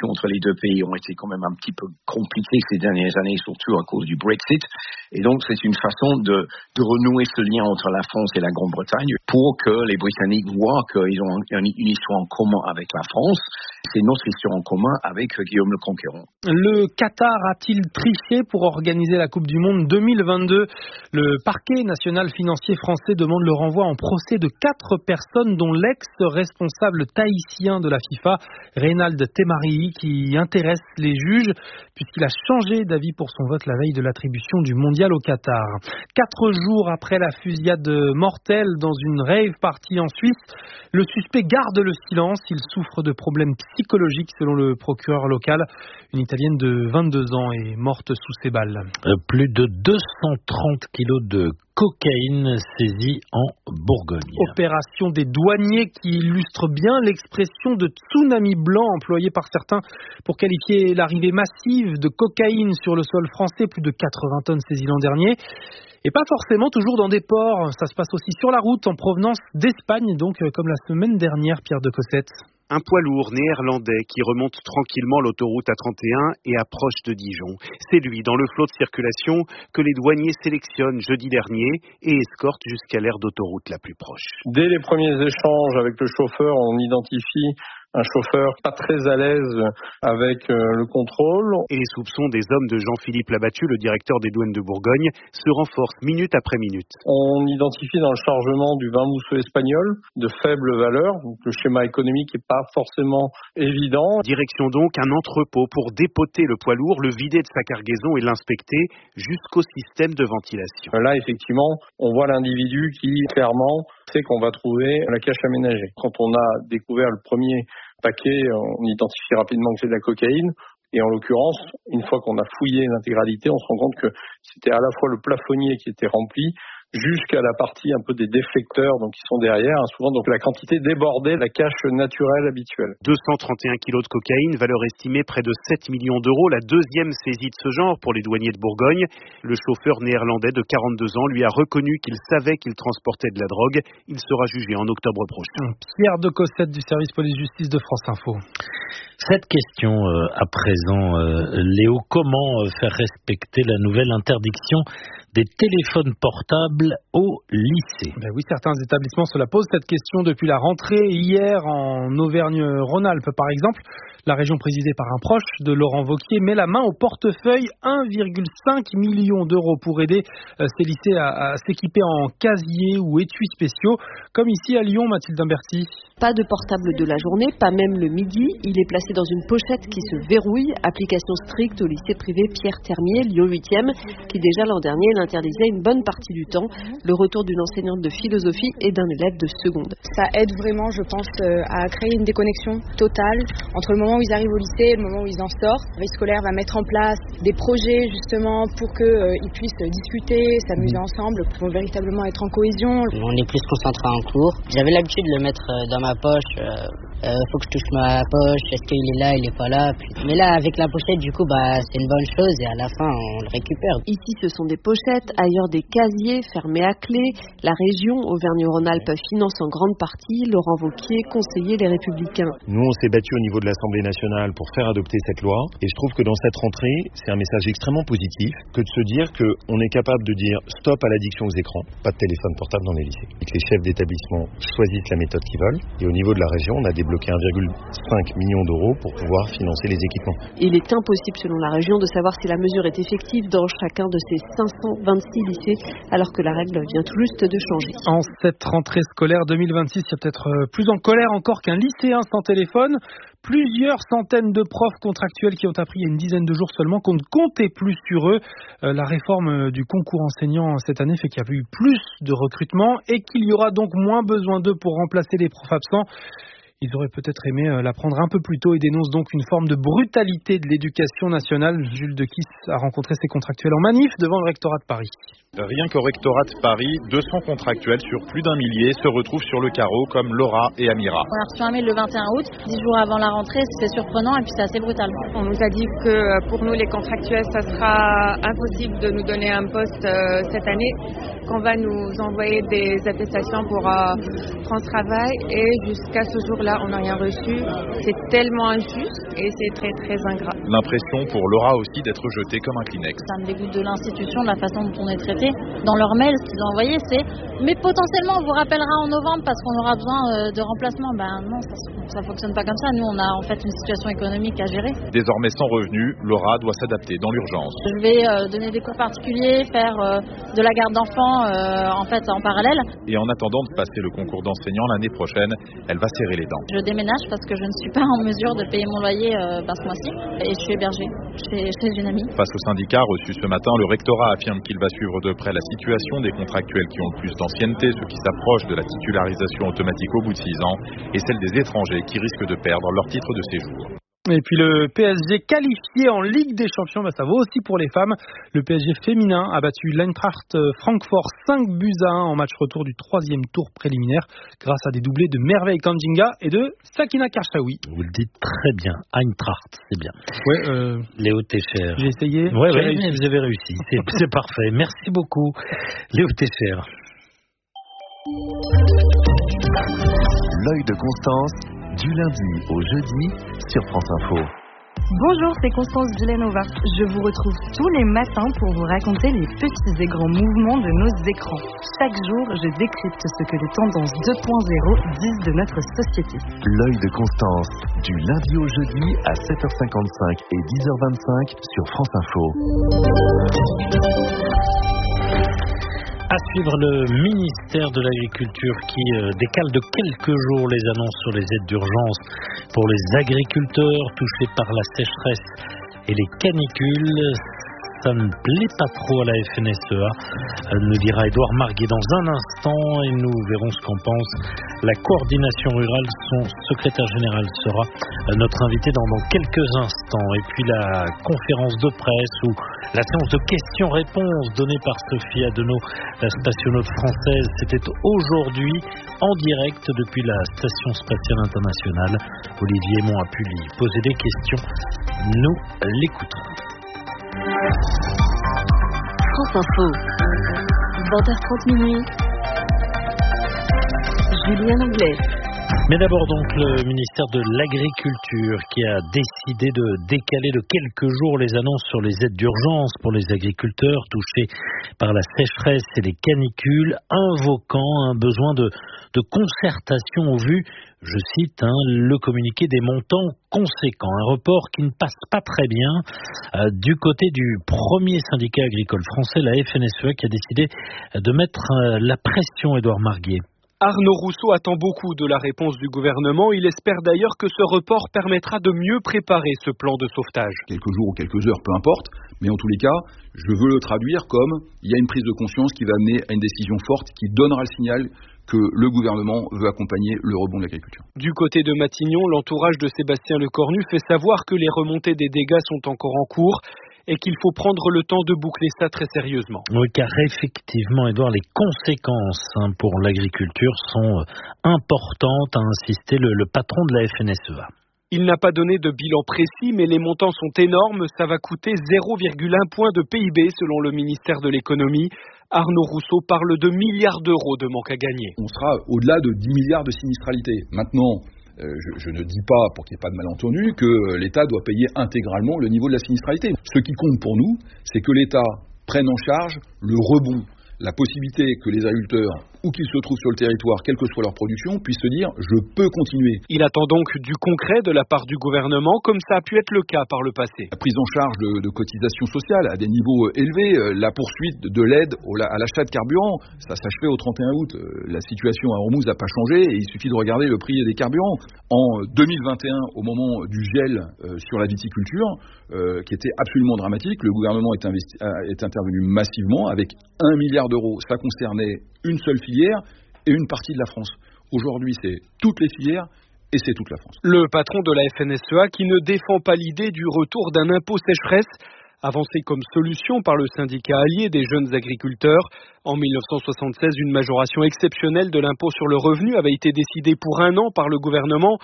relations entre les deux pays ont été quand même un petit peu compliquées ces dernières années, surtout à cause du Brexit. Et donc, c'est une façon de renouer ce lien entre la France et la Grande-Bretagne pour que les Britanniques voient qu'ils ont une histoire en commun avec la France. C'est notre histoire en commun avec Guillaume le Conquérant. Le Qatar a-t-il triché pour organiser la Coupe du Monde 2022 ? Le parquet national financier français demande le renvoi en procès de 4 personnes, dont l'ex-responsable tahitien de la FIFA, Reynald Temarii, qui intéresse les juges puisqu'il a changé d'avis pour son vote la veille de l'attribution du mondial au Qatar. 4 jours après la fusillade mortelle dans une rave party en Suisse, le suspect garde le silence. Il souffre de problèmes psychologiques selon le procureur local. Une Italienne de 22 ans est morte sous ses balles. Plus de 230 kilos de cocaïne saisie en Bourgogne. Opération des douaniers qui illustre bien l'expression de tsunami blanc employée par certains pour qualifier l'arrivée massive de cocaïne sur le sol français. Plus de 80 tonnes saisies l'an dernier. Et pas forcément toujours dans des ports. Ça se passe aussi sur la route en provenance d'Espagne, donc comme la semaine dernière, Pierre de Cossette. Un poids lourd néerlandais qui remonte tranquillement l'autoroute A31 et approche de Dijon. C'est lui, dans le flot de circulation, que les douaniers sélectionnent jeudi dernier et escortent jusqu'à l'aire d'autoroute la plus proche. Dès les premiers échanges avec le chauffeur, on identifie un chauffeur pas très à l'aise avec le contrôle. Et les soupçons des hommes de Jean-Philippe Labattu, le directeur des douanes de Bourgogne, se renforcent minute après minute. On identifie dans le chargement du vin mousseux espagnol de faible valeur, donc le schéma économique n'est pas forcément évident. Direction donc un entrepôt pour dépoter le poids lourd, le vider de sa cargaison et l'inspecter jusqu'au système de ventilation. Là, effectivement, on voit l'individu qui, clairement, sait qu'on va trouver la cache aménagée. Quand on a découvert le premier paquet, on identifie rapidement que c'est de la cocaïne. Et en l'occurrence, une fois qu'on a fouillé l'intégralité, on se rend compte que c'était à la fois le plafonnier qui était rempli, jusqu'à la partie un peu des déflecteurs donc qui sont derrière. Souvent, donc la quantité débordait la cache naturelle habituelle. 231 kilos de cocaïne, valeur estimée près de 7 millions d'euros, la deuxième saisie de ce genre pour les douaniers de Bourgogne. Le chauffeur néerlandais de 42 ans lui a reconnu qu'il savait qu'il transportait de la drogue. Il sera jugé en octobre prochain. Pierre de Cossette du service police-justice de France Info. Cette question à présent, Léo, comment faire respecter la nouvelle interdiction des téléphones portables au lycée? Oui, certains établissements se la posent cette question depuis la rentrée hier en Auvergne-Rhône-Alpes par exemple. La région présidée par un proche de Laurent Wauquiez met la main au portefeuille, 1,5 million d'euros pour aider ces lycées à s'équiper en casiers ou étuis spéciaux, comme ici à Lyon, Mathilde Imberti. Pas de portable de la journée, pas même le midi. Il est placé dans une pochette qui se verrouille. Application stricte au lycée privé Pierre Termier, Lyon 8e, qui déjà l'an dernier l'interdisait une bonne partie du temps. Le retour d'une enseignante de philosophie et d'un élève de seconde. Ça aide vraiment, je pense, à créer une déconnexion totale entre le moment où ils arrivent au lycée et le moment où ils en sortent. Le service scolaire va mettre en place des projets justement pour qu'ils puissent discuter, s'amuser ensemble, pour véritablement être en cohésion. On est plus concentré en cours. J'avais l'habitude de le mettre dans ma poche. Faut que je touche ma poche. Est-ce qu'il est là, il est pas là. Mais là, avec la pochette, du coup, c'est une bonne chose et à la fin, on le récupère. Ici, ce sont des pochettes, ailleurs des casiers fermés à clé. La région Auvergne-Rhône-Alpes finance en grande partie. Laurent Wauquiez, conseiller Les Républicains. Nous, on s'est battu au niveau de l'Assemblée nationale pour faire adopter cette loi. Et je trouve que dans cette rentrée, c'est un message extrêmement positif que de se dire qu'on est capable de dire stop à l'addiction aux écrans, pas de téléphone portable dans les lycées. Et que les chefs d'établissement choisissent la méthode qu'ils veulent. Et au niveau de la région, on a débloqué 1,5 million d'euros pour pouvoir financer les équipements. Il est impossible, selon la région, de savoir si la mesure est effective dans chacun de ces 526 lycées, alors que la règle vient tout juste de changer. En cette rentrée scolaire 2026, il y a peut-être plus en colère encore qu'un lycéen sans téléphone. Plusieurs centaines de profs contractuels qui ont appris il y a une dizaine de jours seulement qu'on ne comptait plus sur eux. La réforme du concours enseignant cette année fait qu'il y a eu plus de recrutement et qu'il y aura donc moins besoin d'eux pour remplacer les profs absents. Ils auraient peut-être aimé l'apprendre un peu plus tôt et dénoncent donc une forme de brutalité de l'éducation nationale. Jules Dequisse a rencontré ses contractuels en manif devant le rectorat de Paris. Rien qu'au rectorat de Paris, 200 contractuels sur plus d'un millier se retrouvent sur le carreau comme Laura et Amira. On a reçu un mail le 21 août, 10 jours avant la rentrée, c'est surprenant et puis c'est assez brutal. On nous a dit que pour nous les contractuels, ça sera impossible de nous donner un poste cette année, qu'on va nous envoyer des attestations pour France Travail et jusqu'à ce jour-là, là, on n'a rien reçu. C'est tellement injuste et c'est très très ingrat. L'impression pour Laura aussi d'être jetée comme un Kleenex. Ça me dégoûte de l'institution, de la façon dont on est traité. Dans leur mail, ce qu'ils ont envoyé, c'est « Mais potentiellement, on vous rappellera en novembre parce qu'on aura besoin de remplacement ». Ben non, ça fonctionne pas comme ça. Nous, on a en fait une situation économique à gérer. Désormais sans revenu, Laura doit s'adapter dans l'urgence. Je vais donner des cours particuliers, faire de la garde d'enfants en fait en parallèle. Et en attendant de passer le concours d'enseignant l'année prochaine, elle va serrer les dents. Je déménage parce que je ne suis pas en mesure de payer mon loyer ce mois-ci et je suis hébergée chez une amie. Face au syndicat reçu ce matin, le rectorat affirme qu'il va suivre de près la situation des contractuels qui ont le plus d'ancienneté, ceux qui s'approchent de la titularisation automatique au bout de 6 ans, et celle des étrangers qui risquent de perdre leur titre de séjour. Et puis le PSG qualifié en Ligue des Champions, ça vaut aussi pour les femmes. Le PSG féminin a battu l'Eintracht Francfort 5-1 en match retour du 3e tour préliminaire grâce à des doublés de Merveille Kandjinga et de Sakina Karchaoui. Vous le dites très bien, Eintracht, c'est bien. Ouais, Léo Técher. J'ai essayé. Ouais, vous avez réussi, c'est parfait. Merci beaucoup, Léo Técher. L'œil de Constance, du lundi au jeudi sur France Info. Bonjour, c'est Constance Villanova. Je vous retrouve tous les matins pour vous raconter les petits et grands mouvements de nos écrans. Chaque jour, je décrypte ce que les tendances 2.0 disent de notre société. L'œil de Constance, du lundi au jeudi à 7h55 et 10h25 sur France Info. À suivre le ministère de l'Agriculture qui décale de quelques jours les annonces sur les aides d'urgence pour les agriculteurs touchés par la sécheresse et les canicules. Ça ne plaît pas trop à la FNSEA, nous dira Édouard Marguet dans un instant et nous verrons ce qu'en pense la coordination rurale. Son secrétaire général sera notre invité dans quelques instants. Et puis la conférence de presse ou la séance de questions-réponses donnée par Sophie Adenau, la spationaute française, c'était aujourd'hui en direct depuis la Station spatiale internationale. Olivier Aymon a pu lui poser des questions. Nous l'écoutons. France Info, 20h30 minuit. Julien Anglais. Mais d'abord donc le ministère de l'Agriculture qui a décidé de décaler de quelques jours les annonces sur les aides d'urgence pour les agriculteurs touchés par la sécheresse et les canicules, invoquant un besoin de concertation au vu, je cite, le communiqué des montants conséquents. Un report qui ne passe pas très bien du côté du premier syndicat agricole français, la FNSEA, qui a décidé de mettre la pression, Édouard Marguet. Arnaud Rousseau attend beaucoup de la réponse du gouvernement. Il espère d'ailleurs que ce report permettra de mieux préparer ce plan de sauvetage. Quelques jours ou quelques heures, peu importe, mais en tous les cas, je veux le traduire comme il y a une prise de conscience qui va amener à une décision forte qui donnera le signal que le gouvernement veut accompagner le rebond de l'agriculture. Du côté de Matignon, l'entourage de Sébastien Lecornu fait savoir que les remontées des dégâts sont encore en cours et qu'il faut prendre le temps de boucler ça très sérieusement. Oui, car effectivement, Édouard, les conséquences pour l'agriculture sont importantes, a insisté le patron de la FNSEA. Il n'a pas donné de bilan précis, mais les montants sont énormes. Ça va coûter 0,1 point de PIB selon le ministère de l'économie. Arnaud Rousseau parle de milliards d'euros de manque à gagner. On sera au-delà de 10 milliards de sinistralité. Maintenant, je ne dis pas, pour qu'il n'y ait pas de malentendu, que l'État doit payer intégralement le niveau de la sinistralité. Ce qui compte pour nous, c'est que l'État prenne en charge le rebond, la possibilité que les agriculteurs, où qu'ils se trouvent sur le territoire, quelle que soit leur production, puissent se dire « je peux continuer ». Il attend donc du concret de la part du gouvernement, comme ça a pu être le cas par le passé. La prise en charge de cotisations sociales à des niveaux élevés, la poursuite de l'aide à l'achat de carburant, ça s'achevait au 31 août. La situation à Ormuz n'a pas changé et il suffit de regarder le prix des carburants. En 2021, au moment du gel sur la viticulture, qui était absolument dramatique, le gouvernement est intervenu massivement avec 1 milliard d'euros. Ça concernait une seule filière et une partie de la France. Aujourd'hui, c'est toutes les filières et c'est toute la France. Le patron de la FNSEA qui ne défend pas l'idée du retour d'un impôt sécheresse, avancé comme solution par le syndicat allié des jeunes agriculteurs. En 1976, une majoration exceptionnelle de l'impôt sur le revenu avait été décidée pour un an par le gouvernement.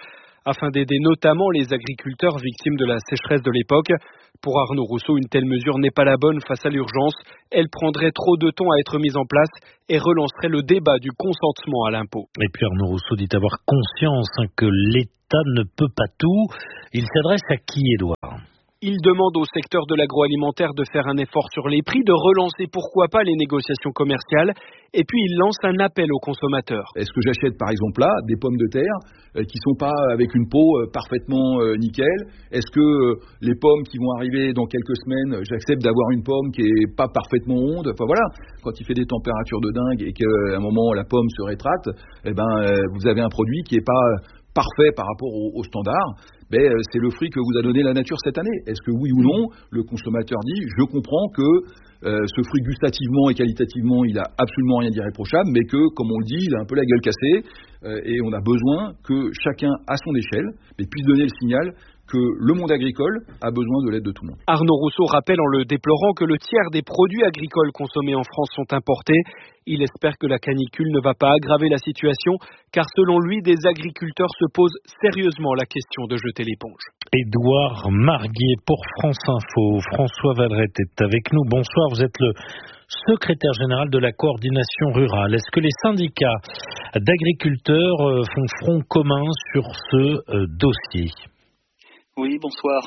afin d'aider notamment les agriculteurs victimes de la sécheresse de l'époque. Pour Arnaud Rousseau, une telle mesure n'est pas la bonne face à l'urgence. Elle prendrait trop de temps à être mise en place et relancerait le débat du consentement à l'impôt. Et puis Arnaud Rousseau dit avoir conscience que l'État ne peut pas tout. Il s'adresse à qui, Édouard ? Il demande au secteur de l'agroalimentaire de faire un effort sur les prix, de relancer pourquoi pas les négociations commerciales, et puis il lance un appel aux consommateurs. Est-ce que j'achète par exemple là des pommes de terre qui sont pas avec une peau parfaitement nickel ? Est-ce que les pommes qui vont arriver dans quelques semaines, j'accepte d'avoir une pomme qui est pas parfaitement ronde ? Enfin voilà, quand il fait des températures de dingue et qu'à un moment la pomme se rétracte, vous avez un produit qui est pas parfait par rapport aux standards. C'est le fruit que vous a donné la nature cette année. Est-ce que oui ou non, le consommateur dit, je comprends que ce fruit gustativement et qualitativement, il a absolument rien d'irréprochable, mais que, comme on le dit, il a un peu la gueule cassée, et on a besoin que chacun, à son échelle, puisse donner le signal que le monde agricole a besoin de l'aide de tout le monde. Arnaud Rousseau rappelle en le déplorant que le tiers des produits agricoles consommés en France sont importés. Il espère que la canicule ne va pas aggraver la situation, car selon lui, des agriculteurs se posent sérieusement la question de jeter l'éponge. Édouard Marguier pour France Info. François Valrette est avec nous. Bonsoir, vous êtes le secrétaire général de la coordination rurale. Est-ce que les syndicats d'agriculteurs font front commun sur ce dossier ? Oui, bonsoir.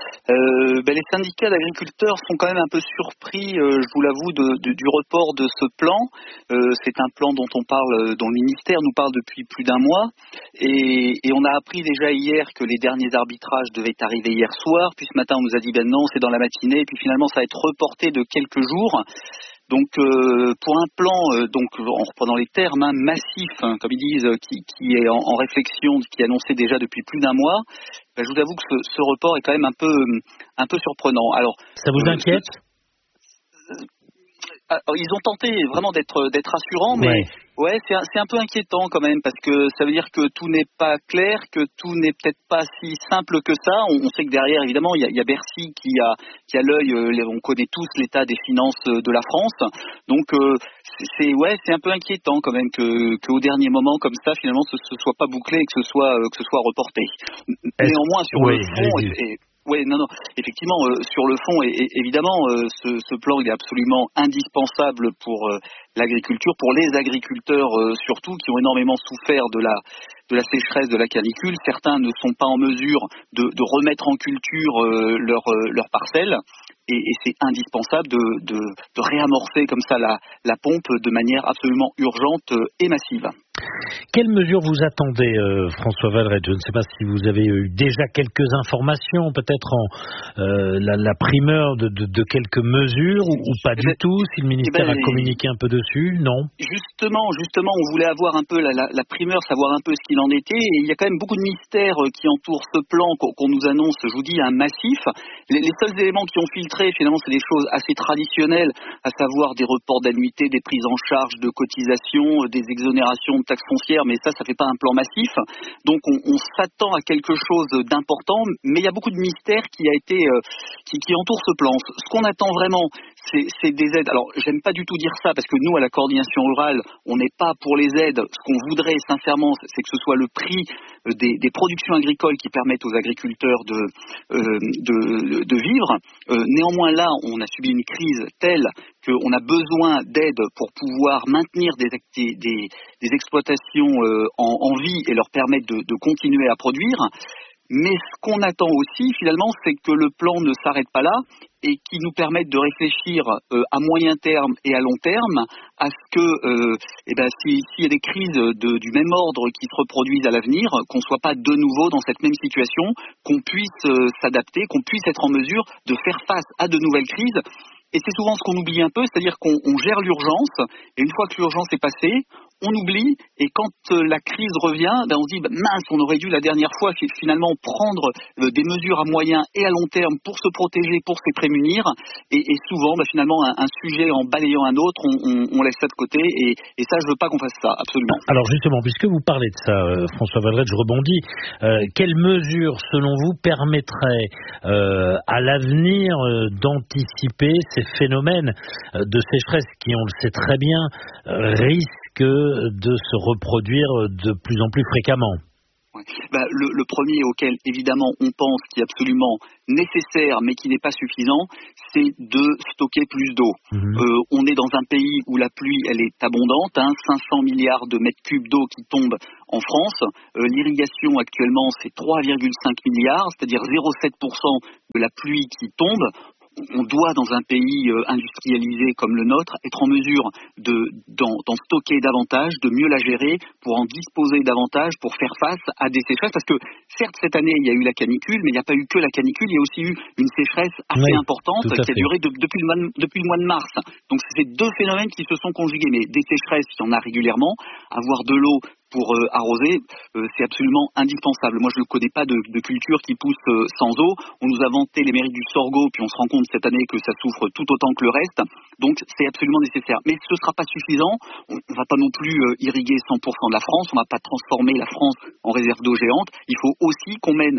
Les syndicats d'agriculteurs sont quand même un peu surpris, je vous l'avoue, du report de ce plan. C'est un plan dont on parle, dont le ministère nous parle depuis plus d'un mois. Et on a appris déjà hier que les derniers arbitrages devaient arriver hier soir. Puis ce matin, on nous a dit non, c'est dans la matinée. Et puis finalement, ça va être reporté de quelques jours. Donc pour un plan, en reprenant les termes, massif, comme ils disent, qui est en réflexion, qui est annoncé déjà depuis plus d'un mois, je vous avoue que ce report est quand même un peu surprenant. Alors, ça vous inquiète ? Ils ont tenté vraiment d'être rassurants, mais ouais, c'est un peu inquiétant quand même, parce que ça veut dire que tout n'est pas clair, que tout n'est peut-être pas si simple que ça. On sait que derrière, évidemment, il y a Bercy qui a l'œil. On connaît tous l'état des finances de la France, donc c'est un peu inquiétant quand même qu'au dernier moment comme ça, finalement, ce soit pas bouclé et que ce soit reporté. Néanmoins, sur le fond. Oui, non, effectivement, sur le fond, évidemment, ce plan il est absolument indispensable pour l'agriculture, pour les agriculteurs surtout, qui ont énormément souffert de la sécheresse, de la canicule. Certains ne sont pas en mesure de remettre en culture leurs parcelles. Et c'est indispensable de réamorcer comme ça la pompe de manière absolument urgente et massive. Quelles mesures vous attendez, François Valrette ? Je ne sais pas si vous avez eu déjà quelques informations, peut-être la primeur de quelques mesures ou pas du tout, si le ministère a communiqué un peu dessus, non ? Justement, on voulait avoir un peu la primeur, savoir un peu ce qu'il en était, et il y a quand même beaucoup de mystères qui entourent ce plan qu'on nous annonce, je vous dis, un massif. Les seuls éléments qui ont filtré, finalement, c'est des choses assez traditionnelles, à savoir des reports d'annuités, des prises en charge de cotisations, des exonérations de taxes foncières, mais ça fait pas un plan massif. Donc on s'attend à quelque chose d'important, mais il y a beaucoup de mystères qui entourent ce plan. Ce qu'on attend vraiment, c'est des aides. Alors j'aime pas du tout dire ça, parce que nous, à la coordination rurale, on n'est pas pour les aides. Ce qu'on voudrait sincèrement, c'est que ce soit le prix des productions agricoles qui permettent aux agriculteurs de vivre. Néanmoins là, on a subi une crise telle qu'on a besoin d'aide pour pouvoir maintenir des exploitations en vie et leur permettre de continuer à produire. Mais ce qu'on attend aussi, finalement, c'est que le plan ne s'arrête pas là et qu'il nous permette de réfléchir à moyen terme et à long terme à ce que, s'il y a des crises du même ordre qui se reproduisent à l'avenir, qu'on ne soit pas de nouveau dans cette même situation, qu'on puisse s'adapter, qu'on puisse être en mesure de faire face à de nouvelles crises. Et c'est souvent ce qu'on oublie un peu, c'est-à-dire qu'on gère l'urgence, et une fois que l'urgence est passée, on oublie, et quand la crise revient, on se dit mince, on aurait dû la dernière fois finalement prendre des mesures à moyen et à long terme pour se protéger, pour se prémunir, et souvent finalement un sujet en balayant un autre, on laisse ça de côté, et ça je veux pas qu'on fasse ça, absolument. Alors justement, puisque vous parlez de ça, François Valrette, je rebondis, quelles mesures selon vous permettraient à l'avenir d'anticiper ces phénomènes de sécheresse qui, on le sait très bien, risquent de se reproduire de plus en plus fréquemment? Le premier auquel évidemment on pense qui est absolument nécessaire mais qui n'est pas suffisant, c'est de stocker plus d'eau. On est dans un pays où la pluie elle est abondante, 500 milliards de mètres cubes d'eau qui tombent en France. L'irrigation actuellement c'est 3,5 milliards, c'est-à-dire 0,7% de la pluie qui tombe. On doit, dans un pays industrialisé comme le nôtre, être en mesure d'en stocker davantage, de mieux la gérer, pour en disposer davantage, pour faire face à des sécheresses. Parce que, certes, cette année, il y a eu la canicule, mais il n'y a pas eu que la canicule, il y a aussi eu une sécheresse assez importante qui a duré depuis le mois de mars. Donc, c'est deux phénomènes qui se sont conjugués. Mais des sécheresses, il y en a régulièrement. Avoir de l'eau pour arroser, c'est absolument indispensable. Moi, je ne connais pas de culture qui pousse sans eau. On nous a vanté les mérites du sorgho, puis on se rend compte cette année que ça souffre tout autant que le reste. Donc, c'est absolument nécessaire. Mais ce ne sera pas suffisant. On ne va pas non plus irriguer 100% de la France. On ne va pas transformer la France en réserve d'eau géante. Il faut aussi qu'on mène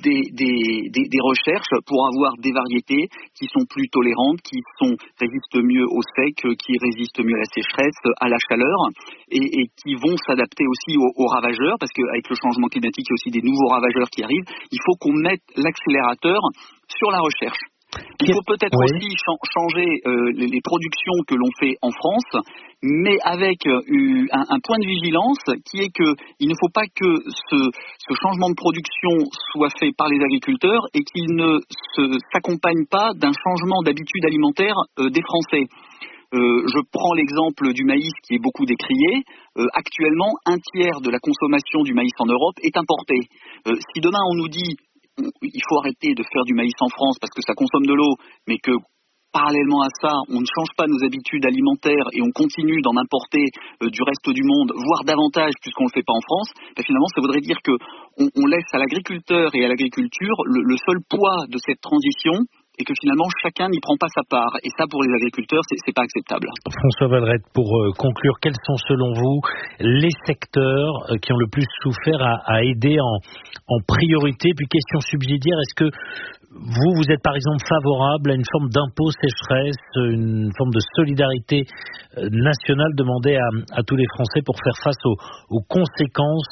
des recherches pour avoir des variétés qui sont plus tolérantes, qui résistent mieux au sec, qui résistent mieux à la sécheresse, à la chaleur, et qui vont s'adapter aussi aux ravageurs, parce qu'avec le changement climatique, il y a aussi des nouveaux ravageurs qui arrivent. Il faut qu'on mette l'accélérateur sur la recherche. Il faut peut-être aussi changer les productions que l'on fait en France, mais avec un point de vigilance qui est que il ne faut pas que ce changement de production soit fait par les agriculteurs et qu'il ne s'accompagne pas d'un changement d'habitude alimentaire des Français. Je prends l'exemple du maïs qui est beaucoup décrié. Actuellement, 1/3 de la consommation du maïs en Europe est importée. Si demain on nous dit il faut arrêter de faire du maïs en France parce que ça consomme de l'eau, mais que parallèlement à ça, on ne change pas nos habitudes alimentaires et on continue d'en importer du reste du monde, voire davantage puisqu'on ne le fait pas en France, finalement ça voudrait dire qu'on laisse à l'agriculteur et à l'agriculture le seul poids de cette transition, et que finalement chacun n'y prend pas sa part. Et ça, pour les agriculteurs, c'est pas acceptable. François Vallerette, pour conclure, quels sont selon vous les secteurs qui ont le plus souffert à aider en priorité? Puis question subsidiaire, est-ce que vous êtes par exemple favorable à une forme d'impôt sécheresse, une forme de solidarité nationale demandée à tous les Français pour faire face aux conséquences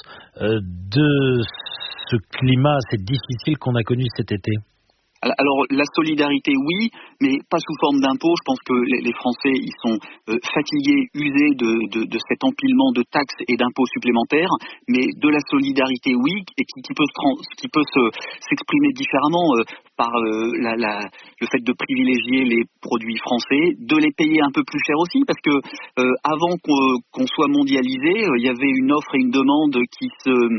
de ce climat assez difficile qu'on a connu cet été? Alors la solidarité oui, mais pas sous forme d'impôt. Je pense que les Français ils sont fatigués, usés de cet empilement de taxes et d'impôts supplémentaires, mais de la solidarité oui, et qui peut s'exprimer différemment par le fait de privilégier les produits français, de les payer un peu plus cher aussi, parce que avant qu'on soit mondialisé, il y avait une offre et une demande qui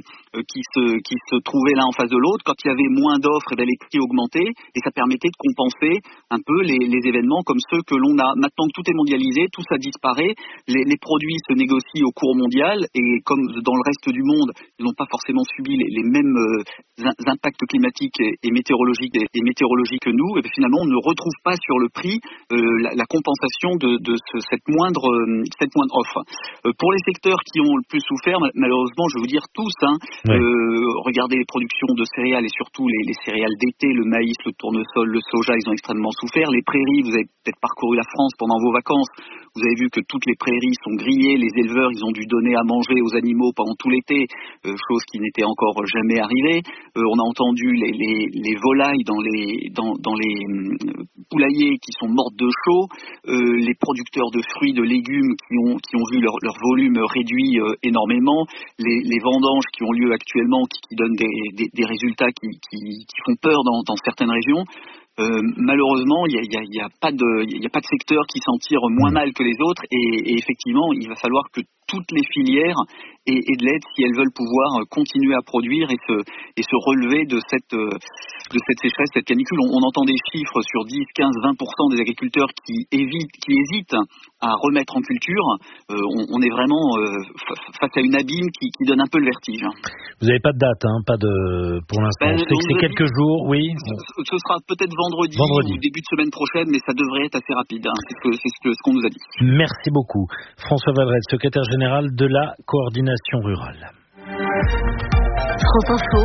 se trouvaient l'un en face de l'autre. Quand il y avait moins d'offres, les prix augmentaient et ça permettait de compenser un peu les événements comme ceux que l'on a. Maintenant que tout est mondialisé, tout ça disparaît, les produits se négocient au cours mondial et comme dans le reste du monde, ils n'ont pas forcément subi les mêmes impacts climatiques et météorologiques que nous, et finalement on ne retrouve pas sur le prix la compensation de cette moindre offre. Pour les secteurs qui ont le plus souffert, malheureusement, je vais vous dire tous, regardez les productions de céréales et surtout les céréales d'été, le maïs, le tournesol, le soja, ils ont extrêmement souffert. Les prairies, vous avez peut-être parcouru la France pendant vos vacances, vous avez vu que toutes les prairies sont grillées, les éleveurs ils ont dû donner à manger aux animaux pendant tout l'été, chose qui n'était encore jamais arrivée. On a entendu les volailles dans les poulaillers qui sont mortes de chaud, les producteurs de fruits, de légumes qui ont vu leur volume réduit énormément, les vendanges qui ont lieu actuellement qui donnent des résultats qui font peur dans certaines régions. Malheureusement, il y a pas de secteur qui s'en tire moins mal que les autres et effectivement, il va falloir que toutes les filières aient de l'aide si elles veulent pouvoir continuer à produire et se relever de cette sécheresse, cette canicule. On entend des chiffres sur 10, 15, 20% des agriculteurs qui hésitent à remettre en culture. On est vraiment face à une abîme qui donne un peu le vertige. Vous n'avez pas de date, pour l'instant. C'est quelques jours, oui. Ce sera peut-être vendredi ou début de semaine prochaine, mais ça devrait être assez rapide. C'est ce qu'on nous a dit. Merci beaucoup. François Vallerette, secrétaire général de la coordination rurale. France Info,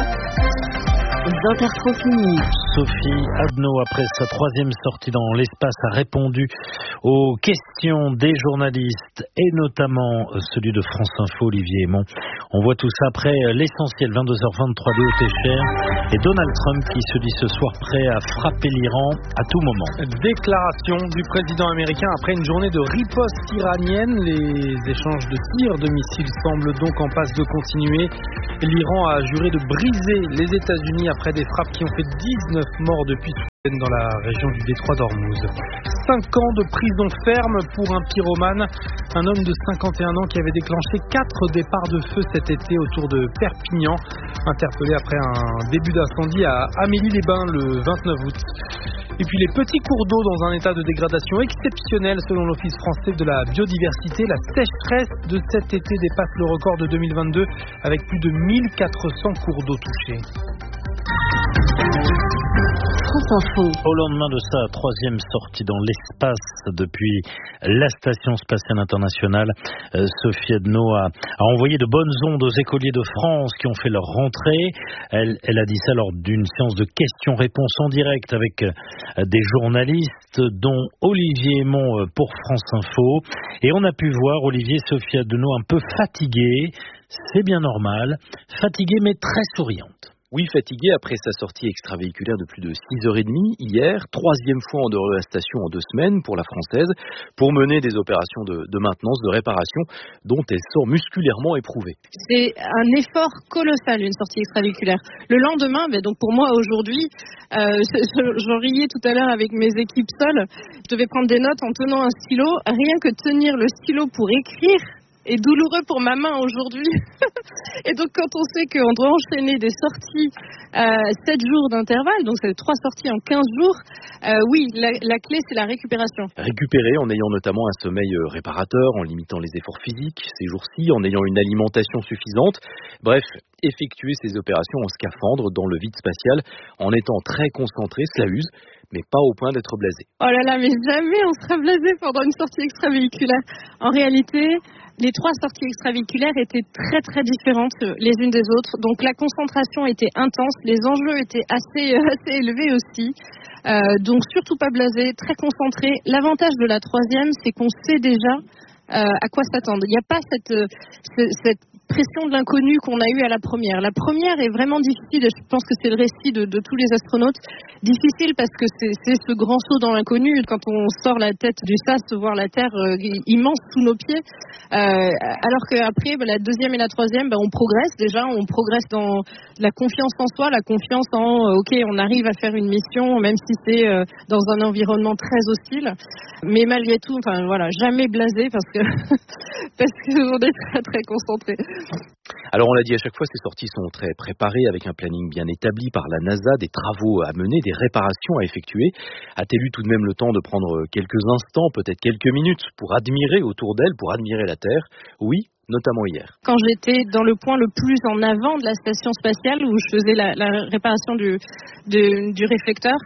20h30. Sophie Adno, après sa 3e sortie dans l'espace, a répondu aux questions des journalistes et notamment celui de France Info, Olivier Aymon. On voit tout ça après l'essentiel, 22h23 de cher et Donald Trump qui se dit ce soir prêt à frapper l'Iran à tout moment. Déclaration du président américain après une journée de riposte iranienne. Les échanges de tirs de missiles semblent donc en passe de continuer. L'Iran a juré de briser les États-Unis après des frappes qui ont fait 19 morts depuis dans la région du détroit d'Ormuz. 5 ans de prison ferme pour un pyromane, un homme de 51 ans qui avait déclenché 4 départs de feu cet été autour de Perpignan, interpellé après un début d'incendie à Amélie-les-Bains le 29 août. Et puis les petits cours d'eau dans un état de dégradation exceptionnel selon l'Office français de la biodiversité. La sécheresse de cet été dépasse le record de 2022 avec plus de 1400 cours d'eau touchés. Au lendemain de sa 3e sortie dans l'espace depuis la Station Spatiale Internationale, Sophie Adno a envoyé de bonnes ondes aux écoliers de France qui ont fait leur rentrée. Elle a dit ça lors d'une séance de questions-réponses en direct avec des journalistes, dont Olivier Aymon pour France Info. Et on a pu voir Olivier Sophie Adno un peu fatiguée, c'est bien normal, fatiguée mais très souriante. Oui, fatigué après sa sortie extravéhiculaire de plus de 6h30 hier, 3e fois en dehors de la station en 2 semaines pour la Française, pour mener des opérations de maintenance, de réparation, dont elle sort musculairement éprouvée. C'est un effort colossal, une sortie extravéhiculaire. Le lendemain, donc pour moi aujourd'hui, j'en riais tout à l'heure avec mes équipes seules, je devais prendre des notes en tenant un stylo, rien que tenir le stylo pour écrire, est douloureux pour ma main aujourd'hui. Et donc quand on sait qu'on doit enchaîner des sorties 7 jours d'intervalle, donc c'est 3 sorties en 15 jours, oui, la clé c'est la récupération. Récupérer en ayant notamment un sommeil réparateur, en limitant les efforts physiques ces jours-ci, en ayant une alimentation suffisante. Bref, effectuer ces opérations en scaphandre dans le vide spatial en étant très concentré, cela use, mais pas au point d'être blasé. Oh là là, mais jamais on sera blasé pendant une sortie extravéhiculaire. En réalité, les 3 sorties extravéhiculaires étaient très très différentes les unes des autres. Donc la concentration était intense, les enjeux étaient assez élevés aussi. Donc surtout pas blasé, très concentré. L'avantage de la 3e, c'est qu'on sait déjà à quoi s'attendre. Il n'y a pas cette pression de l'inconnu qu'on a eue à la première. La première est vraiment difficile, et je pense que c'est le récit de tous les astronautes. Difficile parce que c'est ce grand saut dans l'inconnu. Quand on sort la tête du sas, voir la Terre immense sous nos pieds. Alors qu'après, la 2e et la 3e, on progresse déjà. On progresse dans la confiance en soi, la confiance en OK, on arrive à faire une mission, même si c'est dans un environnement très hostile. Mais malgré tout, jamais blasé parce que on est très très concentré. Alors on l'a dit à chaque fois, ces sorties sont très préparées avec un planning bien établi par la NASA, des travaux à mener, des réparations à effectuer. A-t-elle eu tout de même le temps de prendre quelques instants, peut-être quelques minutes, pour admirer autour d'elle, pour admirer la Terre? Oui, notamment hier. Quand j'étais dans le point le plus en avant de la station spatiale, où je faisais la réparation du réflecteur,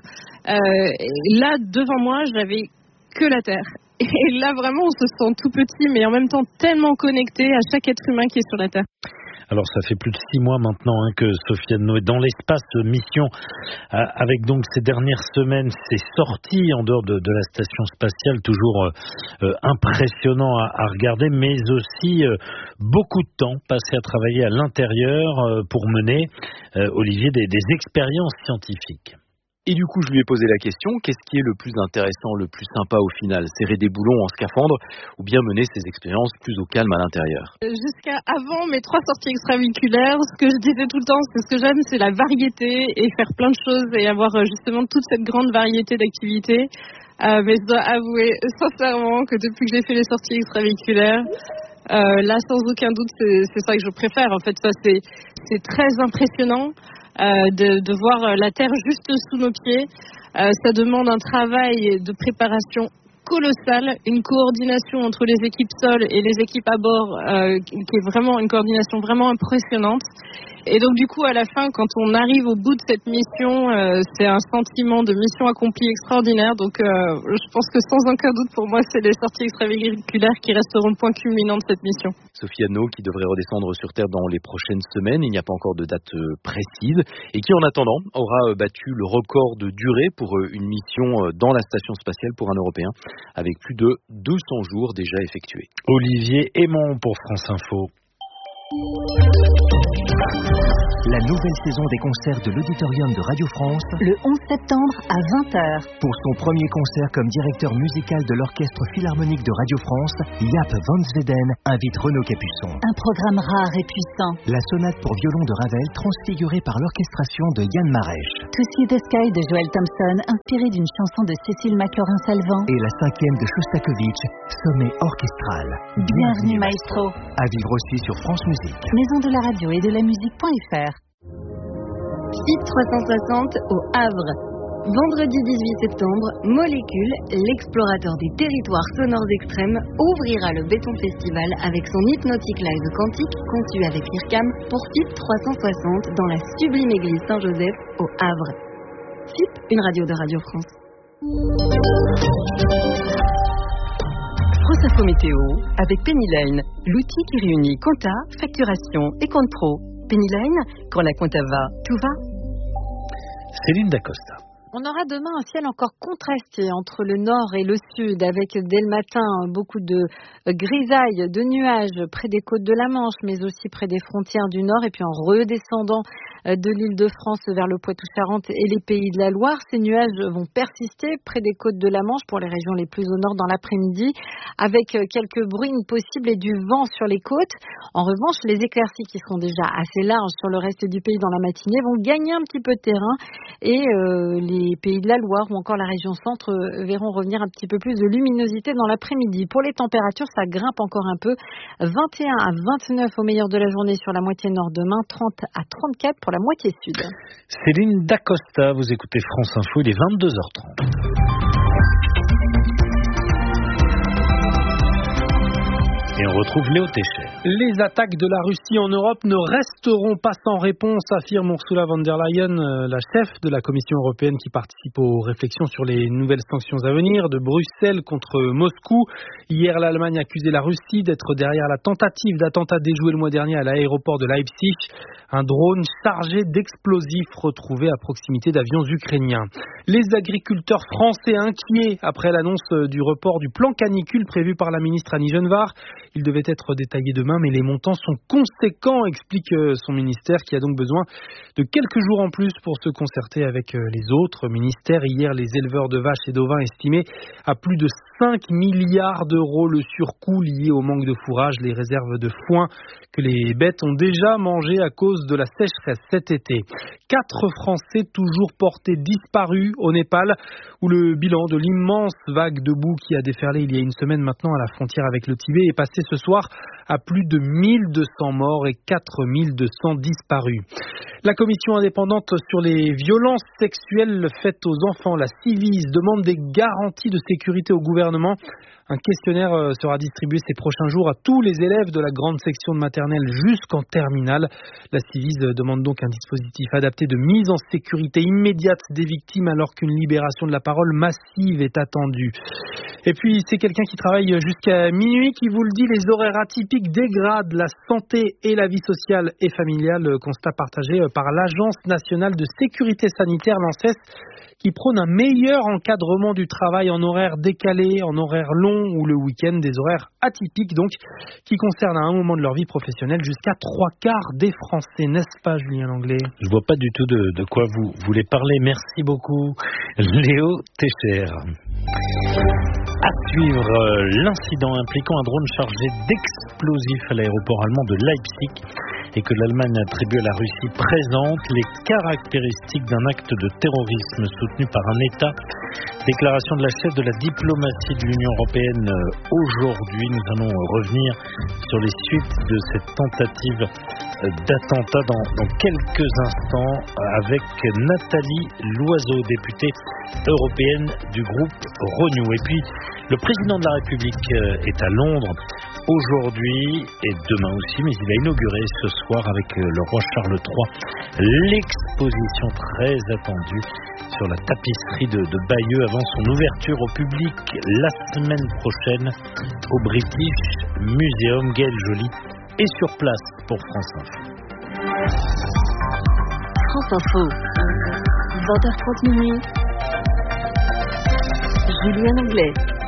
là devant moi j'avais que la Terre. Et là vraiment on se sent tout petit mais en même temps tellement connecté à chaque être humain qui est sur la Terre. Alors ça fait plus de 6 mois maintenant que Sophie Adno est dans l'espace, mission avec donc ces dernières semaines, ces sorties en dehors de la station spatiale, toujours impressionnant à regarder, mais aussi beaucoup de temps passé à travailler à l'intérieur pour mener, Olivier, des expériences scientifiques. Et du coup, je lui ai posé la question, qu'est-ce qui est le plus intéressant, le plus sympa au final? Serrer des boulons en scaphandre ou bien mener ces expériences plus au calme à l'intérieur? Jusqu'à avant mes 3 sorties extravéhiculaires, ce que je disais tout le temps, c'est ce que j'aime, c'est la variété et faire plein de choses et avoir justement toute cette grande variété d'activités. Mais je dois avouer sincèrement que depuis que j'ai fait les sorties extravéhiculaires, là sans aucun doute c'est ça que je préfère. En fait, ça c'est très impressionnant. De voir la Terre juste sous nos pieds. Ça demande un travail de préparation colossal, une coordination entre les équipes sol et les équipes à bord qui est vraiment une coordination vraiment impressionnante. Et donc du coup à la fin, quand on arrive au bout de cette mission, c'est un sentiment de mission accomplie extraordinaire. Donc je pense que sans aucun doute pour moi c'est les sorties extravéhiculaires qui resteront le point culminant de cette mission. Sophie Adno qui devrait redescendre sur Terre dans les prochaines semaines, il n'y a pas encore de date précise, et qui en attendant aura battu le record de durée pour une mission dans la station spatiale pour un Européen. avec plus de 200 jours déjà effectués. Olivier Aymon pour France Info. La nouvelle saison des concerts de l'Auditorium de Radio France, le 11 septembre à 20h. Pour son premier concert comme directeur musical de l'Orchestre Philharmonique de Radio France, Jaap van Zweden invite Renaud Capuçon. Un programme rare et puissant. La sonate pour violon de Ravel transfigurée par l'orchestration de Yann Marèche. To See the Sky de Joël Thompson, inspiré d'une chanson de Cécile Maclaurin-Salvant. Et la 5e de Shostakovich, Sommet orchestral. Bienvenue maestro. À vivre aussi sur France Musique. Maison de la radio et de la musique.fr. FIP 360 au Havre. Vendredi 18 septembre, Molécule, l'explorateur des territoires sonores extrêmes, ouvrira le Béton Festival avec son hypnotique live quantique conçu avec l'IRCAM pour FIP 360 dans la sublime église Saint-Joseph au Havre. FIP, une radio de Radio France. France Info Météo avec Pennyline, l'outil qui réunit compta, facturation et compte pro. Pennyline, quand la compta va, tout va. Céline Dacosta. On aura demain un ciel encore contrasté entre le nord et le sud, avec dès le matin beaucoup de grisailles, de nuages près des côtes de la Manche, mais aussi près des frontières du nord, et puis en redescendant de l'Île-de-France vers le Poitou-Charentes et les Pays de la Loire. Ces nuages vont persister près des côtes de la Manche pour les régions les plus au nord dans l'après-midi, avec quelques bruines possibles et du vent sur les côtes. En revanche, les éclaircies qui seront déjà assez larges sur le reste du pays dans la matinée vont gagner un petit peu de terrain, et les Pays de la Loire ou encore la région centre verront revenir un petit peu plus de luminosité dans l'après-midi. Pour les températures, ça grimpe encore un peu. 21 à 29 au meilleur de la journée sur la moitié nord demain, 30 à 34 pour la moitié sud. Céline Dacosta, vous écoutez France Info, il est 22h30. Et on retrouve Léo Técher. Les attaques de la Russie en Europe ne resteront pas sans réponse, affirme Ursula von der Leyen, la chef de la Commission européenne qui participe aux réflexions sur les nouvelles sanctions à venir de Bruxelles contre Moscou. Hier, l'Allemagne accusait la Russie d'être derrière la tentative d'attentat déjoué le mois dernier à l'aéroport de Leipzig. Un drone chargé d'explosifs retrouvé à proximité d'avions ukrainiens. Les agriculteurs français inquiets après l'annonce du report du plan canicule prévu par la ministre Annie Genevard. Il devait être détaillé demain, mais les montants sont conséquents, explique son ministère, qui a donc besoin de quelques jours en plus pour se concerter avec les autres ministères. Hier, les éleveurs de vaches et d'ovins estimaient à plus de 5 milliards d'euros le surcoût lié au manque de fourrage, les réserves de foin que les bêtes ont déjà mangées à cause de la sécheresse cet été. 4 Français toujours portés disparus au Népal, où le bilan de l'immense vague de boue qui a déferlé il y a une semaine maintenant à la frontière avec le Tibet est passé ce soir à plus de 1200 morts et 4200 disparus. La commission indépendante sur les violences sexuelles faites aux enfants, la Civis, demande des garanties de sécurité au gouvernement. Un questionnaire sera distribué ces prochains jours à tous les élèves de la grande section de maternelle jusqu'en terminale. La Civis demande donc un dispositif adapté de mise en sécurité immédiate des victimes alors qu'une libération de la parole massive est attendue. Et puis c'est quelqu'un qui travaille jusqu'à minuit qui vous le dit, les horaires atypiques dégradent la santé et la vie sociale et familiale. Constat partagé par l'Agence nationale de sécurité sanitaire, l'ANSES, qui prône un meilleur encadrement du travail en horaire décalé, en horaire long ou le week-end, des horaires atypiques donc, qui concernent à un moment de leur vie professionnelle jusqu'à 3/4 des Français, n'est-ce pas Julien Langlais? Je vois pas du tout de quoi vous voulez parler. Merci beaucoup Léo Técher. À suivre, l'incident impliquant un drone chargé d'explosifs à l'aéroport allemand de Leipzig et que l'Allemagne attribue à la Russie présente les caractéristiques d'un acte de terrorisme soutenu par un État. Déclaration de la chef de la diplomatie de l'Union européenne aujourd'hui. Nous allons revenir sur les suites de cette tentative d'attentat dans quelques instants avec Nathalie Loiseau, députée européenne du groupe Renew. Et puis, le président de la République est à Londres aujourd'hui et demain aussi, mais il a inauguré ce soir avec le roi Charles III l'exposition très attendue sur la tapisserie de Bayeux avant son ouverture au public la semaine prochaine au British Museum. Gaël Joly est sur place pour France Info. France Info, 20h30 minuit. Julien Langlais.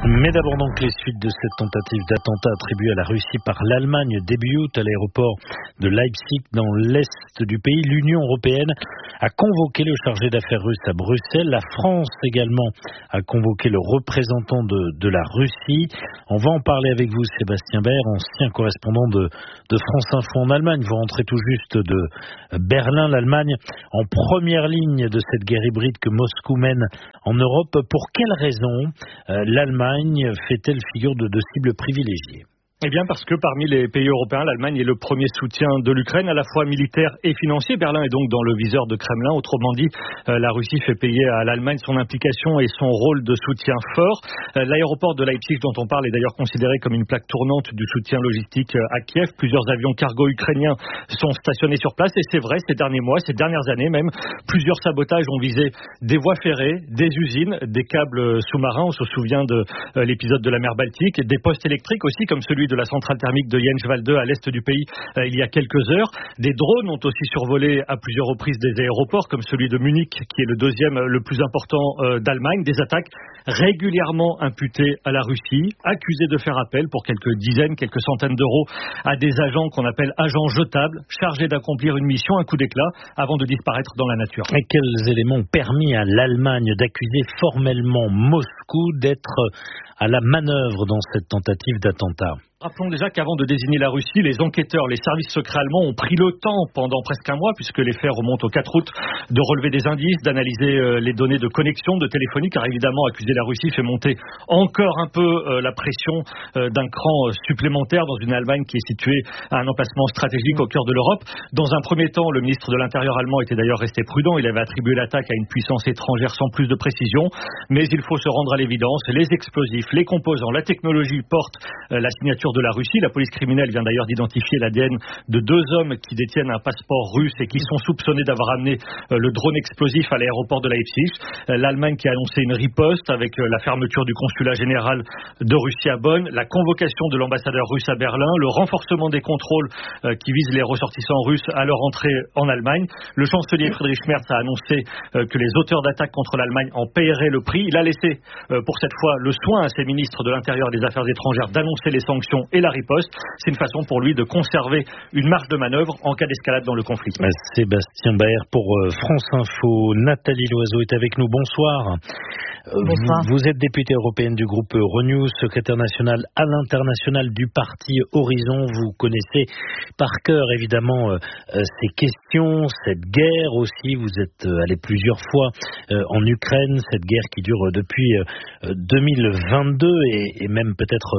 Mais d'abord donc les suites de cette tentative d'attentat attribuée à la Russie par l'Allemagne début août à l'aéroport de Leipzig dans l'est du pays. L'Union européenne a convoqué le chargé d'affaires russe à Bruxelles. La France également a convoqué le représentant de la Russie. On va en parler avec vous, Sébastien Baer, ancien correspondant de France Info en Allemagne. Vous rentrez tout juste de Berlin, l'Allemagne en première ligne de cette guerre hybride que Moscou mène en Europe. Pour quelles raisons l'Allemagne fait-elle figure de cible privilégiée? Eh bien parce que parmi les pays européens, l'Allemagne est le premier soutien de l'Ukraine, à la fois militaire et financier. Berlin est donc dans le viseur de Kremlin. Autrement dit, la Russie fait payer à l'Allemagne son implication et son rôle de soutien fort. L'aéroport de Leipzig dont on parle est d'ailleurs considéré comme une plaque tournante du soutien logistique à Kiev. Plusieurs avions cargo ukrainiens sont stationnés sur place et c'est vrai, ces derniers mois, ces dernières années même, plusieurs sabotages ont visé des voies ferrées, des usines, des câbles sous-marins. On se souvient de l'épisode de la mer Baltique, des postes électriques aussi comme celui de la centrale thermique de Jenswalde à l'est du pays il y a quelques heures. Des drones ont aussi survolé à plusieurs reprises des aéroports comme celui de Munich qui est le deuxième le plus important d'Allemagne. Des attaques régulièrement imputées à la Russie, accusées de faire appel pour quelques dizaines, quelques centaines d'euros à des agents qu'on appelle agents jetables, chargés d'accomplir une mission, un coup d'éclat, avant de disparaître dans la nature. Et quels éléments ont permis à l'Allemagne d'accuser formellement Moscou d'être à la manœuvre dans cette tentative d'attentat? Rappelons déjà qu'avant de désigner la Russie, les enquêteurs, les services secrets allemands ont pris le temps pendant presque un mois, puisque les faits remontent au 4 août, de relever des indices, d'analyser les données de connexion, de téléphonie, car évidemment accuser la Russie fait monter encore un peu la pression d'un cran supplémentaire dans une Allemagne qui est située à un emplacement stratégique au cœur de l'Europe. Dans un premier temps, le ministre de l'Intérieur allemand était d'ailleurs resté prudent, il avait attribué l'attaque à une puissance étrangère sans plus de précision, mais il faut se rendre à l'évidence, les explosifs, les composants, la technologie portent la signature de la Russie. La police criminelle vient d'ailleurs d'identifier l'ADN de 2 hommes qui détiennent un passeport russe et qui sont soupçonnés d'avoir amené le drone explosif à l'aéroport de Leipzig. L'Allemagne qui a annoncé une riposte avec la fermeture du consulat général de Russie à Bonn, la convocation de l'ambassadeur russe à Berlin, le renforcement des contrôles qui visent les ressortissants russes à leur entrée en Allemagne. Le chancelier Friedrich Merz a annoncé que les auteurs d'attaques contre l'Allemagne en paieraient le prix. Il a laissé pour cette fois le soin à ses ministres de l'Intérieur et des Affaires étrangères d'annoncer les sanctions et la riposte. C'est une façon pour lui de conserver une marge de manœuvre en cas d'escalade dans le conflit. Sébastien Baer pour France Info. Nathalie Loiseau est avec nous. Bonsoir. Bonsoir. Vous êtes députée européenne du groupe Renew, secrétaire nationale à l'international du parti Horizon. Vous connaissez par cœur évidemment ces questions, cette guerre aussi. Vous êtes allé plusieurs fois en Ukraine, cette guerre qui dure depuis 2022 et même peut-être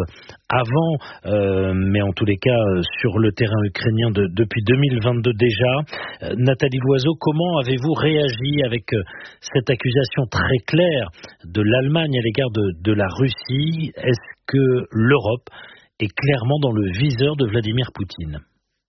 avant, mais en tous les cas sur le terrain ukrainien depuis 2022 déjà. Nathalie Loiseau, comment avez-vous réagi avec cette accusation très claire de l'Allemagne à l'égard de la Russie? Est-ce que l'Europe est clairement dans le viseur de Vladimir Poutine?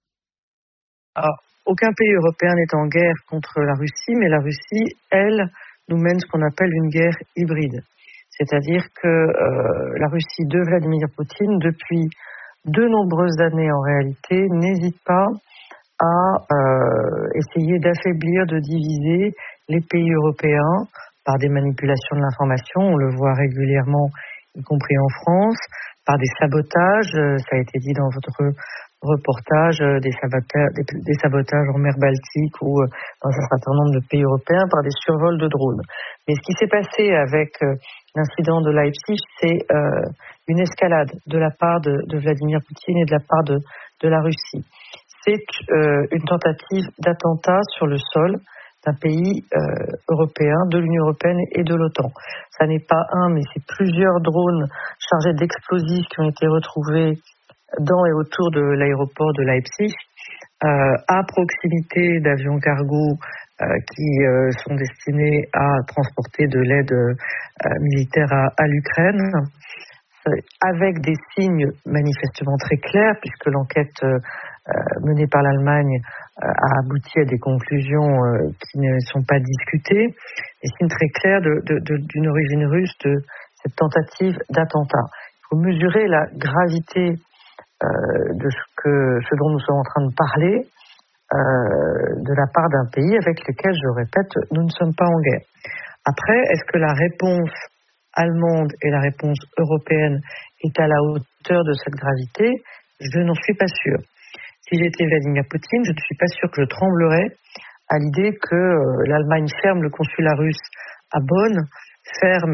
Alors, aucun pays européen n'est en guerre contre la Russie, mais la Russie, elle, nous mène ce qu'on appelle une guerre hybride. C'est-à-dire que la Russie de Vladimir Poutine, depuis de nombreuses années en réalité, n'hésite pas à essayer d'affaiblir, de diviser les pays européens par des manipulations de l'information, on le voit régulièrement, y compris en France, par des sabotages, ça a été dit dans votre reportage, des sabotages en mer Baltique ou dans un certain nombre de pays européens, par des survols de drones. Mais ce qui s'est passé avec l'incident de Leipzig, c'est une escalade de la part de Vladimir Poutine et de la part de la Russie. C'est une tentative d'attentat sur le sol d'un pays européen, de l'Union européenne et de l'OTAN. Ça n'est pas un, mais c'est plusieurs drones chargés d'explosifs qui ont été retrouvés dans et autour de l'aéroport de Leipzig, à proximité d'avions cargo qui sont destinés à transporter de l'aide militaire à l'Ukraine, avec des signes manifestement très clairs, puisque l'enquête menée par l'Allemagne a abouti à des conclusions qui ne sont pas discutées, des signes très clairs d'une origine russe de cette tentative d'attentat. Il faut mesurer la gravité de ce dont nous sommes en train de parler de la part d'un pays avec lequel, je répète, nous ne sommes pas en guerre. Après, est-ce que la réponse allemande et la réponse européenne est à la hauteur de cette gravité, je n'en suis pas sûr. Si j'étais Vladimir Poutine, je ne suis pas sûr que je tremblerais à l'idée que l'Allemagne ferme le consulat russe à Bonn, ferme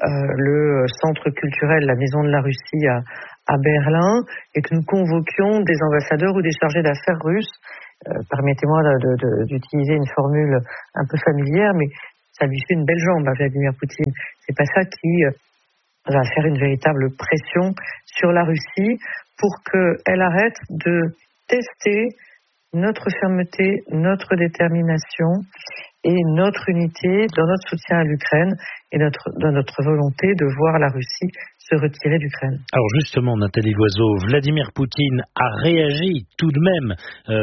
le centre culturel, la Maison de la Russie à Berlin, et que nous convoquions des ambassadeurs ou des chargés d'affaires russes. Permettez-moi d'utiliser une formule un peu familière, mais ça lui fait une belle jambe à Vladimir Poutine. C'est pas ça qui va faire une véritable pression sur la Russie pour qu'elle arrête de tester notre fermeté, notre détermination et notre unité dans notre soutien à l'Ukraine et dans notre volonté de voir la Russie se retirer d'Ukraine. Alors justement, Nathalie Loiseau, Vladimir Poutine a réagi tout de même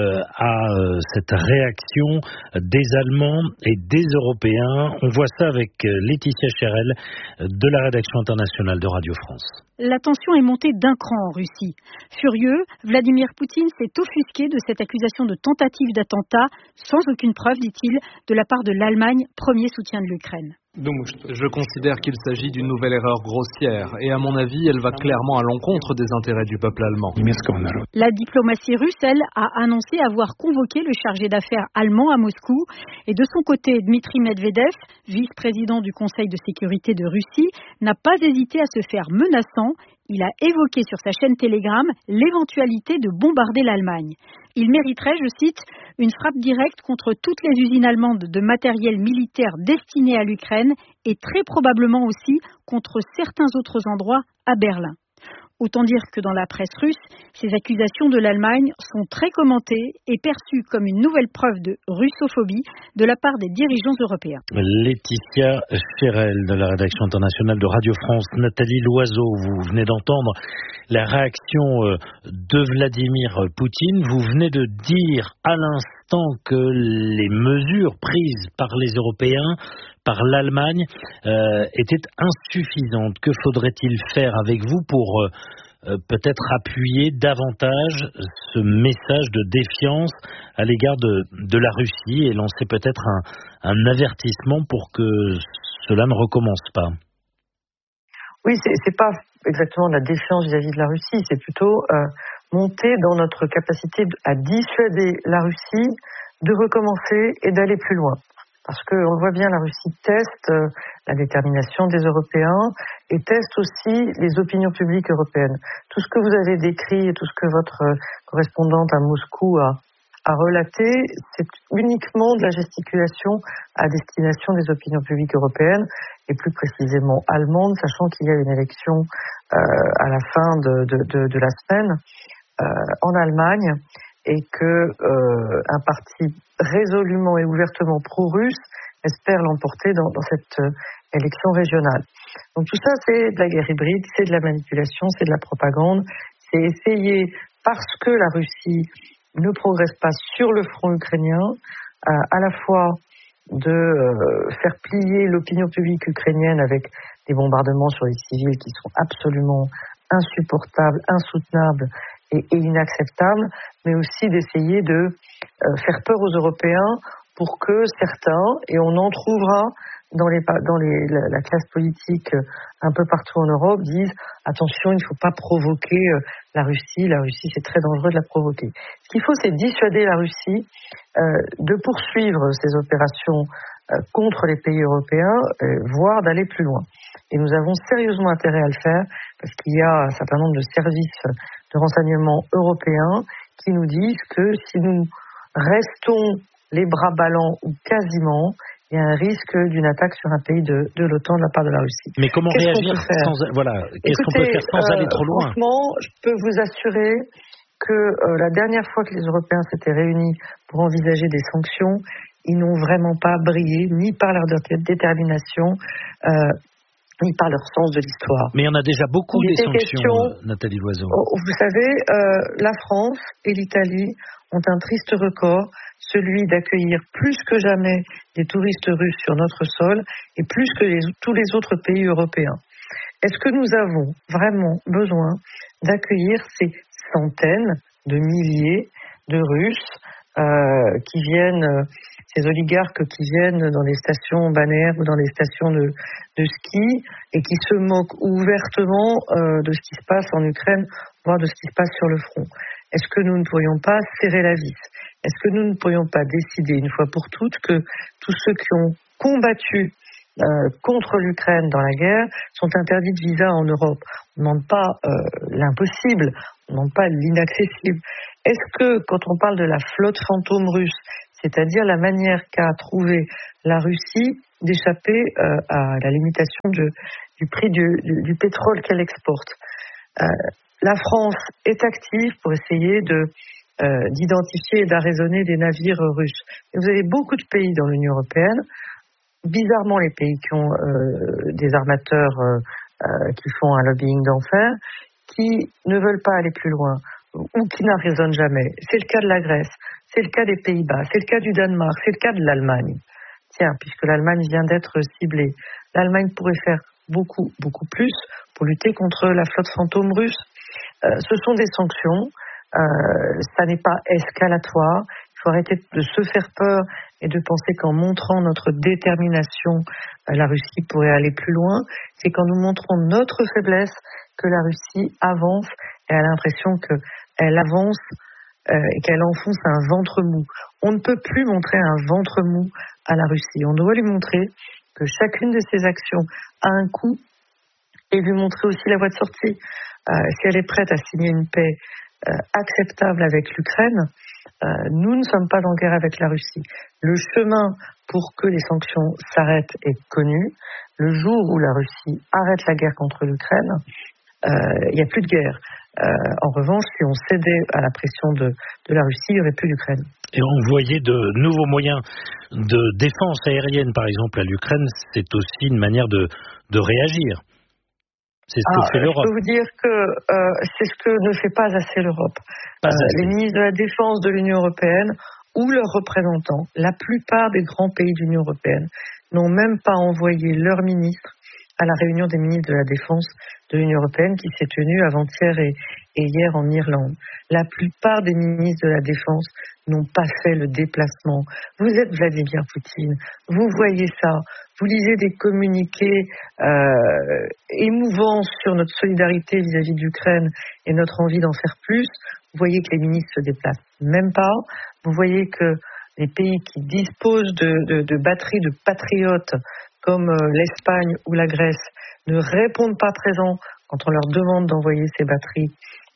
à cette réaction des Allemands et des Européens. On voit ça avec Laetitia Cherel de la rédaction internationale de Radio France. La tension est montée d'un cran en Russie. Furieux, Vladimir Poutine s'est offusqué de cette accusation de tentative d'attentat, sans aucune preuve, dit-il, de la part de l'Allemagne, premier soutien de l'Ukraine. Je considère qu'il s'agit d'une nouvelle erreur grossière et à mon avis, elle va clairement à l'encontre des intérêts du peuple allemand. La diplomatie russe, elle, a annoncé avoir convoqué le chargé d'affaires allemand à Moscou et de son côté, Dmitri Medvedev, vice-président du Conseil de sécurité de Russie, n'a pas hésité à se faire menaçant. Il a évoqué sur sa chaîne Telegram l'éventualité de bombarder l'Allemagne. Il mériterait, je cite, une frappe directe contre toutes les usines allemandes de matériel militaire destiné à l'Ukraine et très probablement aussi contre certains autres endroits à Berlin. Autant dire que dans la presse russe, ces accusations de l'Allemagne sont très commentées et perçues comme une nouvelle preuve de russophobie de la part des dirigeants européens. Laetitia Cherel de la rédaction internationale de Radio France, Nathalie Loiseau, vous venez d'entendre la réaction de Vladimir Poutine. Vous venez de dire à l'instant que les mesures prises par les Européens, par l'Allemagne, étaient insuffisantes. Que faudrait-il faire avec vous pour peut-être appuyer davantage ce message de défiance à l'égard de la Russie et lancer peut-être un avertissement pour que cela ne recommence pas? Oui, c'est pas exactement de la défiance vis-à-vis de la Russie, c'est plutôt monter dans notre capacité à dissuader la Russie de recommencer et d'aller plus loin. Parce qu'on le voit bien, la Russie teste la détermination des Européens et teste aussi les opinions publiques européennes. Tout ce que vous avez décrit et tout ce que votre correspondante à Moscou a relaté, c'est uniquement de la gesticulation à destination des opinions publiques européennes et plus précisément allemandes, sachant qu'il y a une élection à la fin de la semaine en Allemagne. Et un parti résolument et ouvertement pro-russe espère l'emporter dans cette élection régionale. Donc tout ça, c'est de la guerre hybride, c'est de la manipulation, c'est de la propagande, c'est essayer, parce que la Russie ne progresse pas sur le front ukrainien, à la fois de faire plier l'opinion publique ukrainienne avec des bombardements sur les civils qui sont absolument insupportables, insoutenables, et inacceptable, mais aussi d'essayer de faire peur aux Européens pour que certains, et on en trouvera dans la classe politique un peu partout en Europe, disent attention, il ne faut pas provoquer la Russie c'est très dangereux de la provoquer. Ce qu'il faut, c'est dissuader la Russie de poursuivre ses opérations contre les pays européens, voire d'aller plus loin. Et nous avons sérieusement intérêt à le faire, parce qu'il y a un certain nombre de services de renseignement européens qui nous disent que si nous restons les bras ballants ou quasiment, il y a un risque d'une attaque sur un pays de l'OTAN de la part de la Russie. Mais comment réagir qu'est-ce qu'on peut faire sans aller trop loin? Franchement, je peux vous assurer que la dernière fois que les Européens s'étaient réunis pour envisager des sanctions, ils n'ont vraiment pas brillé, ni par leur détermination, ni par leur sens de l'histoire. Mais il y en a déjà beaucoup des sanctions, Nathalie Loiseau. Vous savez, la France et l'Italie ont un triste record, celui d'accueillir plus que jamais des touristes russes sur notre sol et plus que tous les autres pays européens. Est-ce que nous avons vraiment besoin d'accueillir ces centaines de milliers de Russes qui viennent, ces oligarques qui viennent dans les stations balnéaires ou dans les stations de ski et qui se moquent ouvertement de ce qui se passe en Ukraine, voire de ce qui se passe sur le front. Est-ce que nous ne pourrions pas serrer la vis? Est-ce que nous ne pourrions pas décider une fois pour toutes que tous ceux qui ont combattu contre l'Ukraine dans la guerre sont interdits de visa en Europe? On ne demande pas l'impossible, on ne demande pas l'inaccessible. Est-ce que quand on parle de la flotte fantôme russe, c'est-à-dire la manière qu'a trouvé la Russie d'échapper à la limitation du prix du pétrole qu'elle exporte, la France est active pour essayer d'identifier et d'arraisonner des navires russes. Et vous avez beaucoup de pays dans l'Union européenne, bizarrement les pays qui ont des armateurs qui font un lobbying d'enfer, qui ne veulent pas aller plus loin ou qui n'arraisonnent jamais. C'est le cas de la Grèce, c'est le cas des Pays-Bas, c'est le cas du Danemark, c'est le cas de l'Allemagne. Tiens, puisque l'Allemagne vient d'être ciblée, l'Allemagne pourrait faire beaucoup, beaucoup plus pour lutter contre la flotte fantôme russe. Ce sont des sanctions, ça n'est pas escalatoire. Il faut arrêter de se faire peur et de penser qu'en montrant notre détermination, la Russie pourrait aller plus loin. C'est quand nous montrons notre faiblesse que la Russie avance et a l'impression qu'elle avance et qu'elle enfonce un ventre mou. On ne peut plus montrer un ventre mou à la Russie. On doit lui montrer que chacune de ses actions a un coût et lui montrer aussi la voie de sortie. Si elle est prête à signer une paix acceptable avec l'Ukraine, nous ne sommes pas en guerre avec la Russie. Le chemin pour que les sanctions s'arrêtent est connu. Le jour où la Russie arrête la guerre contre l'Ukraine, il n'y a plus de guerre. En revanche, si on cédait à la pression de la Russie, il n'y aurait plus d'Ukraine. Et envoyer de nouveaux moyens de défense aérienne, par exemple, à l'Ukraine, c'est aussi une manière de réagir. C'est ce que fait l'Europe. Je peux vous dire que c'est ce que ne fait pas assez l'Europe. Les ministres de la Défense de l'Union européenne ou leurs représentants, la plupart des grands pays de l'Union européenne, n'ont même pas envoyé leurs ministres à la réunion des ministres de la Défense de l'Union européenne qui s'est tenue avant-hier et hier en Irlande. La plupart des ministres de la Défense n'ont pas fait le déplacement. Vous êtes Vladimir Poutine, vous voyez ça, vous lisez des communiqués émouvants sur notre solidarité vis-à-vis de l'Ukraine et notre envie d'en faire plus. Vous voyez que les ministres se déplacent même pas. Vous voyez que les pays qui disposent de batteries de patriotes comme l'Espagne ou la Grèce ne répondent pas présents quand on leur demande d'envoyer ces batteries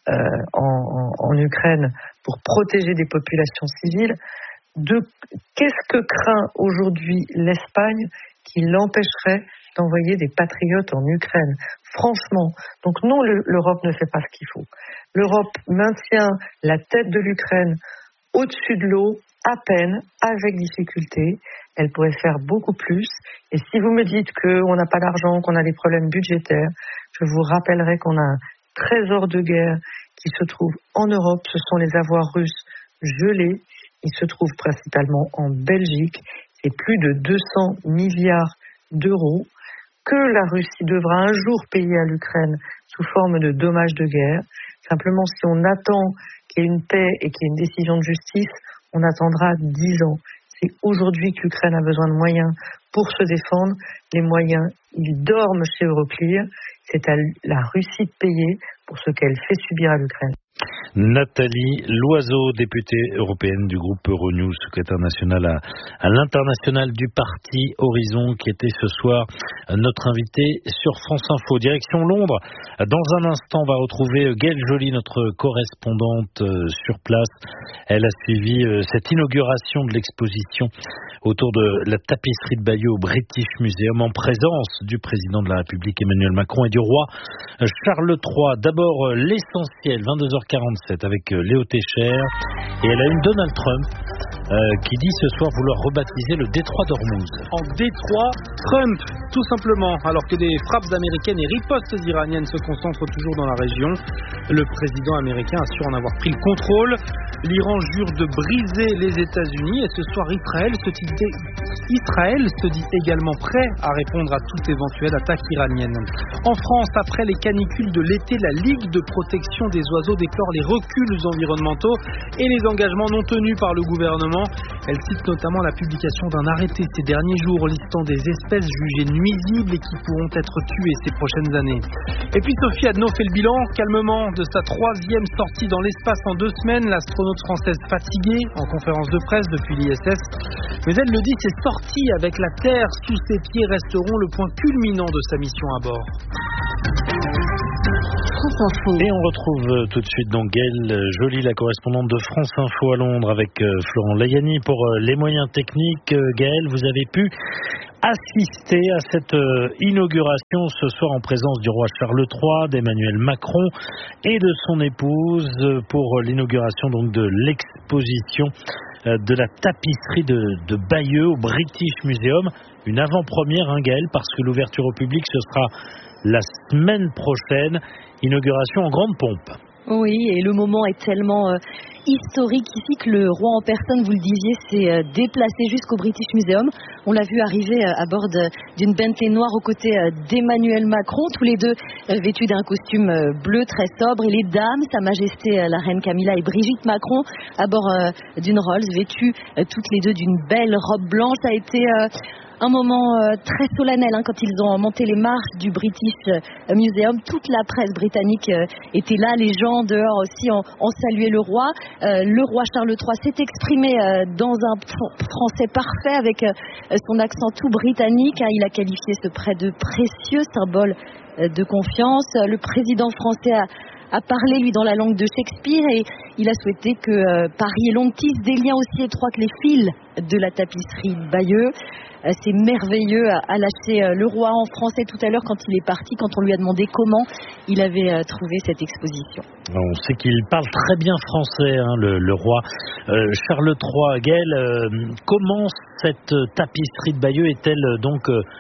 en Ukraine pour protéger des populations civiles. Qu'est-ce que craint aujourd'hui l'Espagne qui l'empêcherait d'envoyer des patriotes en Ukraine? Franchement, donc non, l'Europe ne fait pas ce qu'il faut. L'Europe maintient la tête de l'Ukraine au-dessus de l'eau, à peine, avec difficulté. Elle pourrait faire beaucoup plus. Et si vous me dites qu'on n'a pas d'argent, qu'on a des problèmes budgétaires, je vous rappellerai qu'on a un trésor de guerre qui se trouve en Europe. Ce sont les avoirs russes gelés. Ils se trouvent principalement en Belgique. C'est plus de 200 milliards d'euros que la Russie devra un jour payer à l'Ukraine sous forme de dommages de guerre. Simplement, si on attend qu'il y ait une paix et qu'il y ait une décision de justice, on attendra 10 ans. C'est aujourd'hui que l'Ukraine a besoin de moyens pour se défendre. Les moyens, ils dorment chez Euroclear. C'est à la Russie de payer pour ce qu'elle fait subir à l'Ukraine. Nathalie Loiseau, députée européenne du groupe Euronews, secrétaire nationale à l'international du parti Horizon, qui était ce soir notre invitée sur France Info. Direction Londres. Dans un instant, on va retrouver Gaëlle Joly, notre correspondante sur place. Elle a suivi cette inauguration de l'exposition autour de la tapisserie de Bayeux au British Museum en présence du président de la République Emmanuel Macron et du roi Charles III. D'abord l'essentiel, 22h47 avec Léo Técher, et elle a une Donald Trump qui dit ce soir vouloir rebaptiser le détroit d'Ormuz. En détroit Trump, tout simplement, alors que des frappes américaines et ripostes iraniennes se concentrent toujours dans la région. Le président américain assure en avoir pris le contrôle. L'Iran jure de briser les États-Unis et ce soir Israël se dit également prêt à répondre à toute éventuelle attaque iranienne. En France, après les canicules de l'été, la Ligue de protection des oiseaux déplore les reculs environnementaux et les engagements non tenus par le gouvernement. Elle cite notamment la publication d'un arrêté ces derniers jours listant des espèces jugées nuisibles et qui pourront être tuées ces prochaines années. Et puis Sophie Adno fait le bilan calmement de sa 3e sortie dans l'espace en 2 semaines. L'astronaute française fatiguée en conférence de presse depuis l'ISS. Mais elle le dit, ses sorties avec la Terre sous ses pieds resteront le point culminant de sa mission à bord. Et on retrouve tout de suite donc Gaëlle Joly, la correspondante de France Info à Londres, avec Florent Layani pour les moyens techniques. Gaëlle, vous avez pu assister à cette inauguration ce soir en présence du roi Charles III, d'Emmanuel Macron et de son épouse pour l'inauguration donc de l'exposition de la tapisserie de Bayeux au British Museum. Une avant-première, Gaëlle, parce que l'ouverture au public ce sera la semaine prochaine. Inauguration en grande pompe. Oui, et le moment est tellement historique ici que le roi en personne, vous le disiez, s'est déplacé jusqu'au British Museum. On l'a vu arriver à bord d'une Bentley noire aux côtés d'Emmanuel Macron, tous les deux vêtus d'un costume bleu très sobre. Et les dames, Sa Majesté la Reine Camilla et Brigitte Macron, à bord d'une Rolls, vêtues toutes les deux d'une belle robe blanche. Ça a été un moment très solennel quand ils ont monté les marches du British Museum. Toute la presse britannique était là, les gens dehors aussi ont salué le roi. Le roi Charles III s'est exprimé dans un français parfait avec son accent tout britannique. Il a qualifié ce prêt de précieux symbole de confiance. Le président français a parlé, lui, dans la langue de Shakespeare, et il a souhaité que Paris et Londres tissent des liens aussi étroits que les fils de la tapisserie Bayeux. C'est merveilleux, a lâché le roi en français tout à l'heure quand il est parti, quand on lui a demandé comment il avait trouvé cette exposition. On sait qu'il parle très bien français, le roi Charles III. Gaëlle, comment cette tapisserie de Bayeux est-elle donc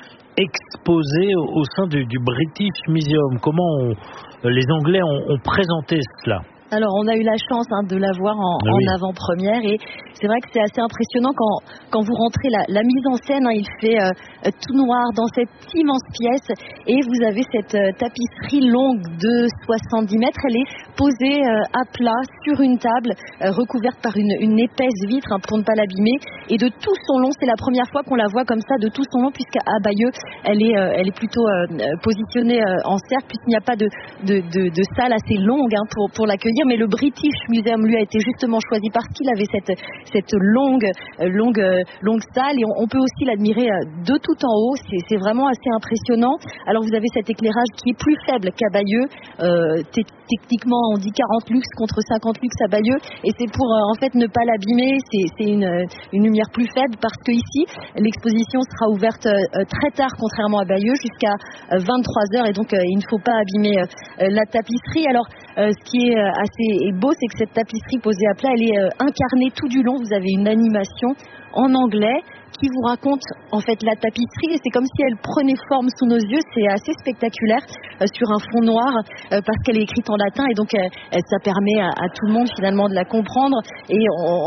exposée au sein du British Museum? Comment les Anglais ont présenté cela? Alors, on a eu la chance de la voir en avant-première, et c'est vrai que c'est assez impressionnant quand vous rentrez. La mise en scène, il fait tout noir dans cette immense pièce, et vous avez cette tapisserie longue de 70 mètres. Elle est posée à plat sur une table recouverte par une épaisse vitre pour ne pas l'abîmer, et de tout son long, c'est la première fois qu'on la voit comme ça, de tout son long, puisqu'à Bayeux, elle est plutôt positionnée en cercle, puisqu'il n'y a pas de salle assez longue pour l'accueillir. Mais le British Museum, lui, a été justement choisi parce qu'il avait cette longue salle, et on peut aussi l'admirer de tout en haut. C'est vraiment assez impressionnant. Alors vous avez cet éclairage qui est plus faible qu'à Bayeux. Techniquement, on dit 40 lux contre 50 lux à Bayeux, et c'est pour en fait ne pas l'abîmer. C'est une lumière plus faible, parce que ici l'exposition sera ouverte très tard, contrairement à Bayeux, jusqu'à 23h, et donc il ne faut pas abîmer la tapisserie. Alors ce qui est assez beau, c'est que cette tapisserie posée à plat, elle est incarnée tout du long. Vous avez une animation en anglais qui vous raconte en fait la tapisserie, et c'est comme si elle prenait forme sous nos yeux. C'est assez spectaculaire sur un fond noir parce qu'elle est écrite en latin, et donc ça permet à tout le monde finalement de la comprendre, et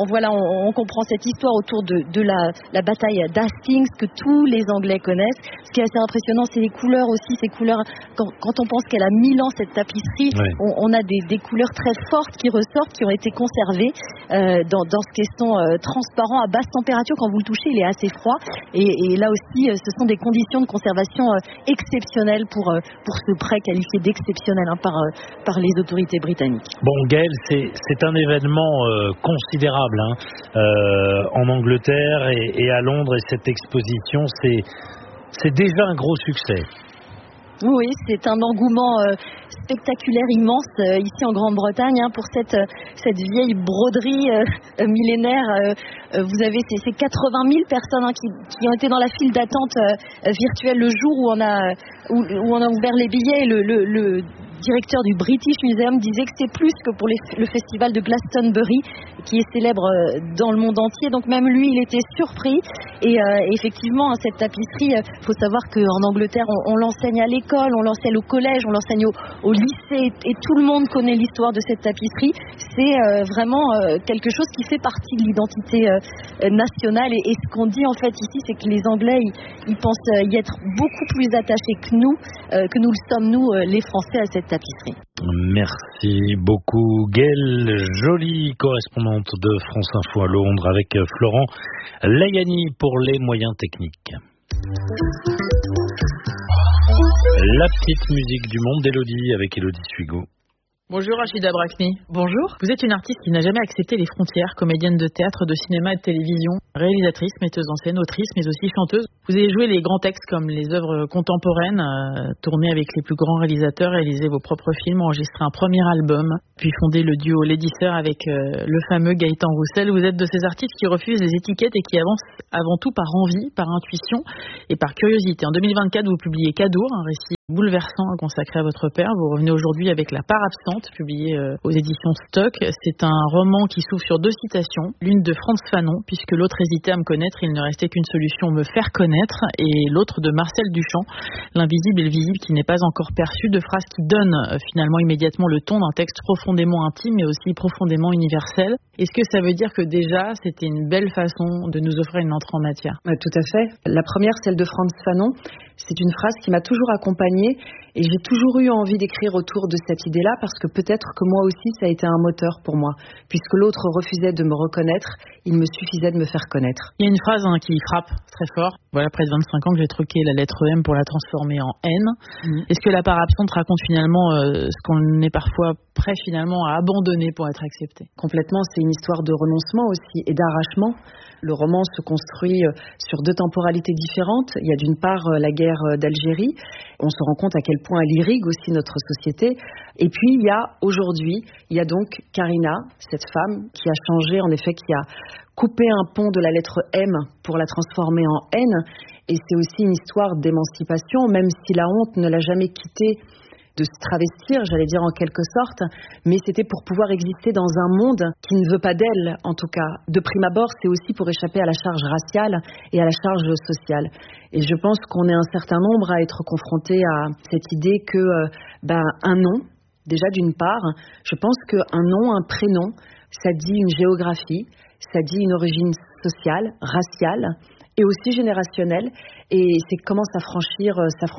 on comprend cette histoire autour de la bataille d'Hastings que tous les Anglais connaissent. Ce qui est assez impressionnant, c'est les couleurs aussi. Ces couleurs, quand on pense qu'elle a 1000 ans cette tapisserie, on a des couleurs très fortes qui ressortent, qui ont été conservées dans ce caisson transparent à basse température. Quand vous le touchez, il est assez froid, et là aussi ce sont des conditions de conservation exceptionnelles pour ce prêt qualifié d'exceptionnel par les autorités britanniques. Bon, Gaëlle, c'est un événement considérable en Angleterre et à Londres, et cette exposition c'est déjà un gros succès. Oui, c'est un engouement spectaculaire, immense ici en Grande-Bretagne pour cette vieille broderie millénaire. Vous avez ces 80 000 personnes qui ont été dans la file d'attente virtuelle le jour où on a ouvert les billets. Le directeur du British Museum disait que c'est plus que pour le festival de Glastonbury, qui est célèbre dans le monde entier. Donc même lui, il était surpris. Et effectivement, cette tapisserie, faut savoir qu'en Angleterre, on l'enseigne à l'école, on l'enseigne au collège, on l'enseigne au lycée, et tout le monde connaît l'histoire de cette tapisserie. C'est vraiment quelque chose qui fait partie de l'identité nationale. Et ce qu'on dit en fait ici, c'est que les Anglais, ils pensent y être beaucoup plus attachés que nous le sommes, nous, les Français, à cette tapisserie. Merci beaucoup, Gaëlle Joly, correspondante de France Info à Londres, avec Florent Layani pour les moyens techniques. La petite musique du monde d'Élodie avec Élodie Suigo. Bonjour Rachida Brakni. Bonjour. Vous êtes une artiste qui n'a jamais accepté les frontières, comédienne de théâtre, de cinéma et de télévision, réalisatrice, metteuse en scène, autrice, mais aussi chanteuse. Vous avez joué les grands textes comme les œuvres contemporaines, tourné avec les plus grands réalisateurs, réalisé vos propres films, enregistré un premier album, puis fondé le duo Lady Sœur avec le fameux Gaëtan Roussel. Vous êtes de ces artistes qui refusent les étiquettes et qui avancent avant tout par envie, par intuition et par curiosité. En 2024, vous publiez Cadour, un récit bouleversant consacré à votre père. Vous revenez aujourd'hui avec La part absente, publié aux éditions Stock. C'est un roman qui s'ouvre sur 2 citations, l'une de Frantz Fanon, puisque l'autre hésitait à me connaître, il ne restait qu'une solution, me faire connaître, et l'autre de Marcel Duchamp, L'invisible et le visible qui n'est pas encore perçu, 2 phrases qui donnent finalement immédiatement le ton d'un texte profondément intime mais aussi profondément universel. Est-ce que ça veut dire que déjà c'était une belle façon de nous offrir une entrée en matière? Tout à fait. La première, celle de Frantz Fanon, c'est une phrase qui m'a toujours accompagnée et j'ai toujours eu envie d'écrire autour de cette idée-là parce que peut-être que moi aussi ça a été un moteur pour moi. Puisque l'autre refusait de me reconnaître, il me suffisait de me faire connaître. Il y a une phrase qui frappe très fort. Voilà, près de 25 ans que j'ai truqué la lettre M pour la transformer en N. Est-ce que La part absente raconte finalement ce qu'on est parfois prêt finalement à abandonner pour être accepté? Complètement, c'est une histoire de renoncement aussi et d'arrachement. Le roman se construit sur 2 temporalités différentes. Il y a d'une part la guerre d'Algérie. On se rend compte à quel point elle irrigue aussi notre société. Et puis il y a aujourd'hui, il y a donc Karina, cette femme qui a changé, en effet, qui a coupé un pont de la lettre M pour la transformer en N. Et c'est aussi une histoire d'émancipation, même si la honte ne l'a jamais quittée de se travestir, j'allais dire en quelque sorte, mais c'était pour pouvoir exister dans un monde qui ne veut pas d'elle, en tout cas. De prime abord, c'est aussi pour échapper à la charge raciale et à la charge sociale. Et je pense qu'on est un certain nombre à être confrontés à cette idée que un nom, déjà d'une part, je pense qu'un nom, un prénom, ça dit une géographie, ça dit une origine sociale, raciale, et aussi générationnelle, et c'est comment s'affranchir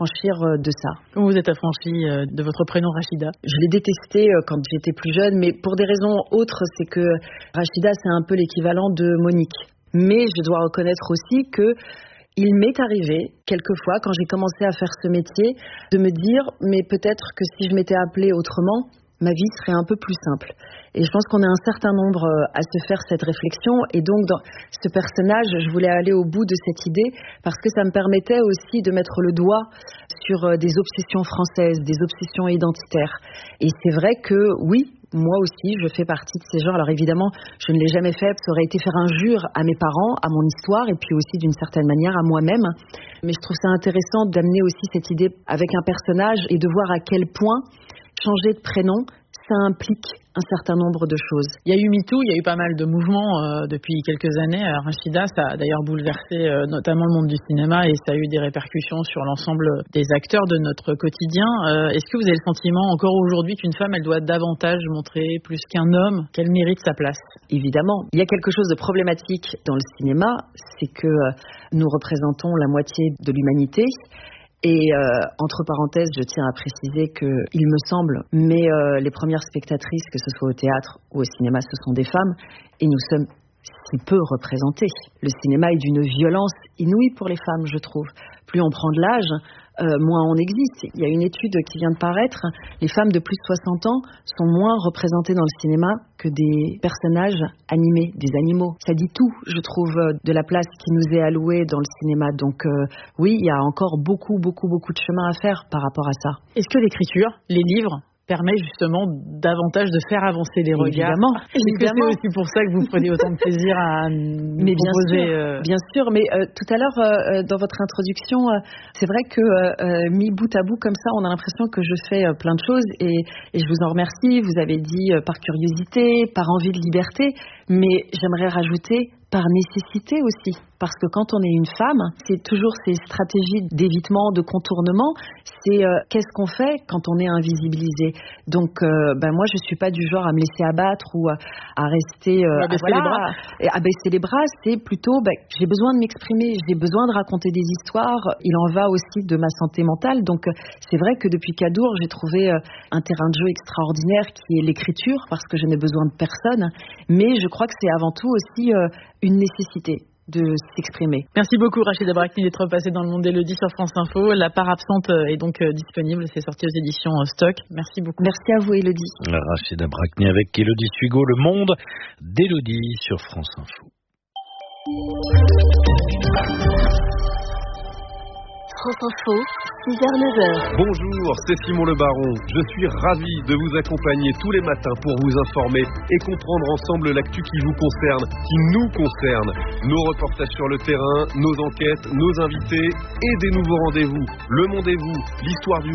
de ça. Comment vous êtes affranchie de votre prénom Rachida? Je l'ai détesté quand j'étais plus jeune, mais pour des raisons autres, c'est que Rachida, c'est un peu l'équivalent de Monique. Mais je dois reconnaître aussi que il m'est arrivé, quelquefois, quand j'ai commencé à faire ce métier, de me dire, mais peut-être que si je m'étais appelée autrement, ma vie serait un peu plus simple. Et je pense qu'on est un certain nombre à se faire cette réflexion. Et donc, dans ce personnage, je voulais aller au bout de cette idée parce que ça me permettait aussi de mettre le doigt sur des obsessions françaises, des obsessions identitaires. Et c'est vrai que, oui, moi aussi, je fais partie de ces gens. Alors évidemment, je ne l'ai jamais fait. Ça aurait été faire injure à mes parents, à mon histoire et puis aussi d'une certaine manière à moi-même. Mais je trouve ça intéressant d'amener aussi cette idée avec un personnage et de voir à quel point changer de prénom, ça implique un certain nombre de choses. Il y a eu MeToo, il y a eu pas mal de mouvements depuis quelques années. Rachida, ça a d'ailleurs bouleversé notamment le monde du cinéma et ça a eu des répercussions sur l'ensemble des acteurs de notre quotidien. Est-ce que vous avez le sentiment encore aujourd'hui qu'une femme, elle doit davantage montrer plus qu'un homme qu'elle mérite sa place? Évidemment. Il y a quelque chose de problématique dans le cinéma, c'est que nous représentons la moitié de l'humanité. Et entre parenthèses, je tiens à préciser que, il me semble, mais les premières spectatrices, que ce soit au théâtre ou au cinéma, ce sont des femmes, et nous sommes si peu représentés. Le cinéma est d'une violence inouïe pour les femmes, je trouve. Plus on prend de l'âge, moins on existe. Il y a une étude qui vient de paraître, les femmes de plus de 60 ans sont moins représentées dans le cinéma que des personnages animés, des animaux. Ça dit tout, je trouve, de la place qui nous est allouée dans le cinéma. Donc oui, il y a encore beaucoup de chemin à faire par rapport à ça. Est-ce que l'écriture, les livres, permet justement davantage de faire avancer les regards. Évidemment. C'est aussi pour ça que vous prenez autant de plaisir à nous proposer... Bien sûr, mais tout à l'heure, dans votre introduction, c'est vrai que mis bout à bout comme ça, on a l'impression que je fais plein de choses et je vous en remercie. Vous avez dit par curiosité, par envie de liberté, mais j'aimerais rajouter par nécessité aussi. Parce que quand on est une femme, c'est toujours ces stratégies d'évitement, de contournement. C'est qu'est-ce qu'on fait quand on est invisibilisé. Donc, moi, je suis pas du genre à me laisser abattre ou à rester à baisser les bras. C'est plutôt, j'ai besoin de m'exprimer, j'ai besoin de raconter des histoires. Il en va aussi de ma santé mentale. Donc, c'est vrai que depuis Cadour, j'ai trouvé un terrain de jeu extraordinaire qui est l'écriture, parce que je n'ai besoin de personne. Mais je crois que c'est avant tout aussi une nécessité de s'exprimer. Merci beaucoup Rachida Brakni d'être passée dans le monde d'Élodie sur France Info. La part absente est donc disponible, c'est sorti aux éditions Stock. Merci beaucoup. Merci à vous Élodie. Rachida Brakni avec Élodie Sugo, le monde d'Élodie sur France Info. France Info, 6h-9h. Bonjour, c'est Simon Le Baron. Je suis ravi de vous accompagner tous les matins pour vous informer et comprendre ensemble l'actu qui vous concerne, qui nous concerne. Nos reportages sur le terrain, nos enquêtes, nos invités et des nouveaux rendez-vous. Le monde et vous, l'histoire du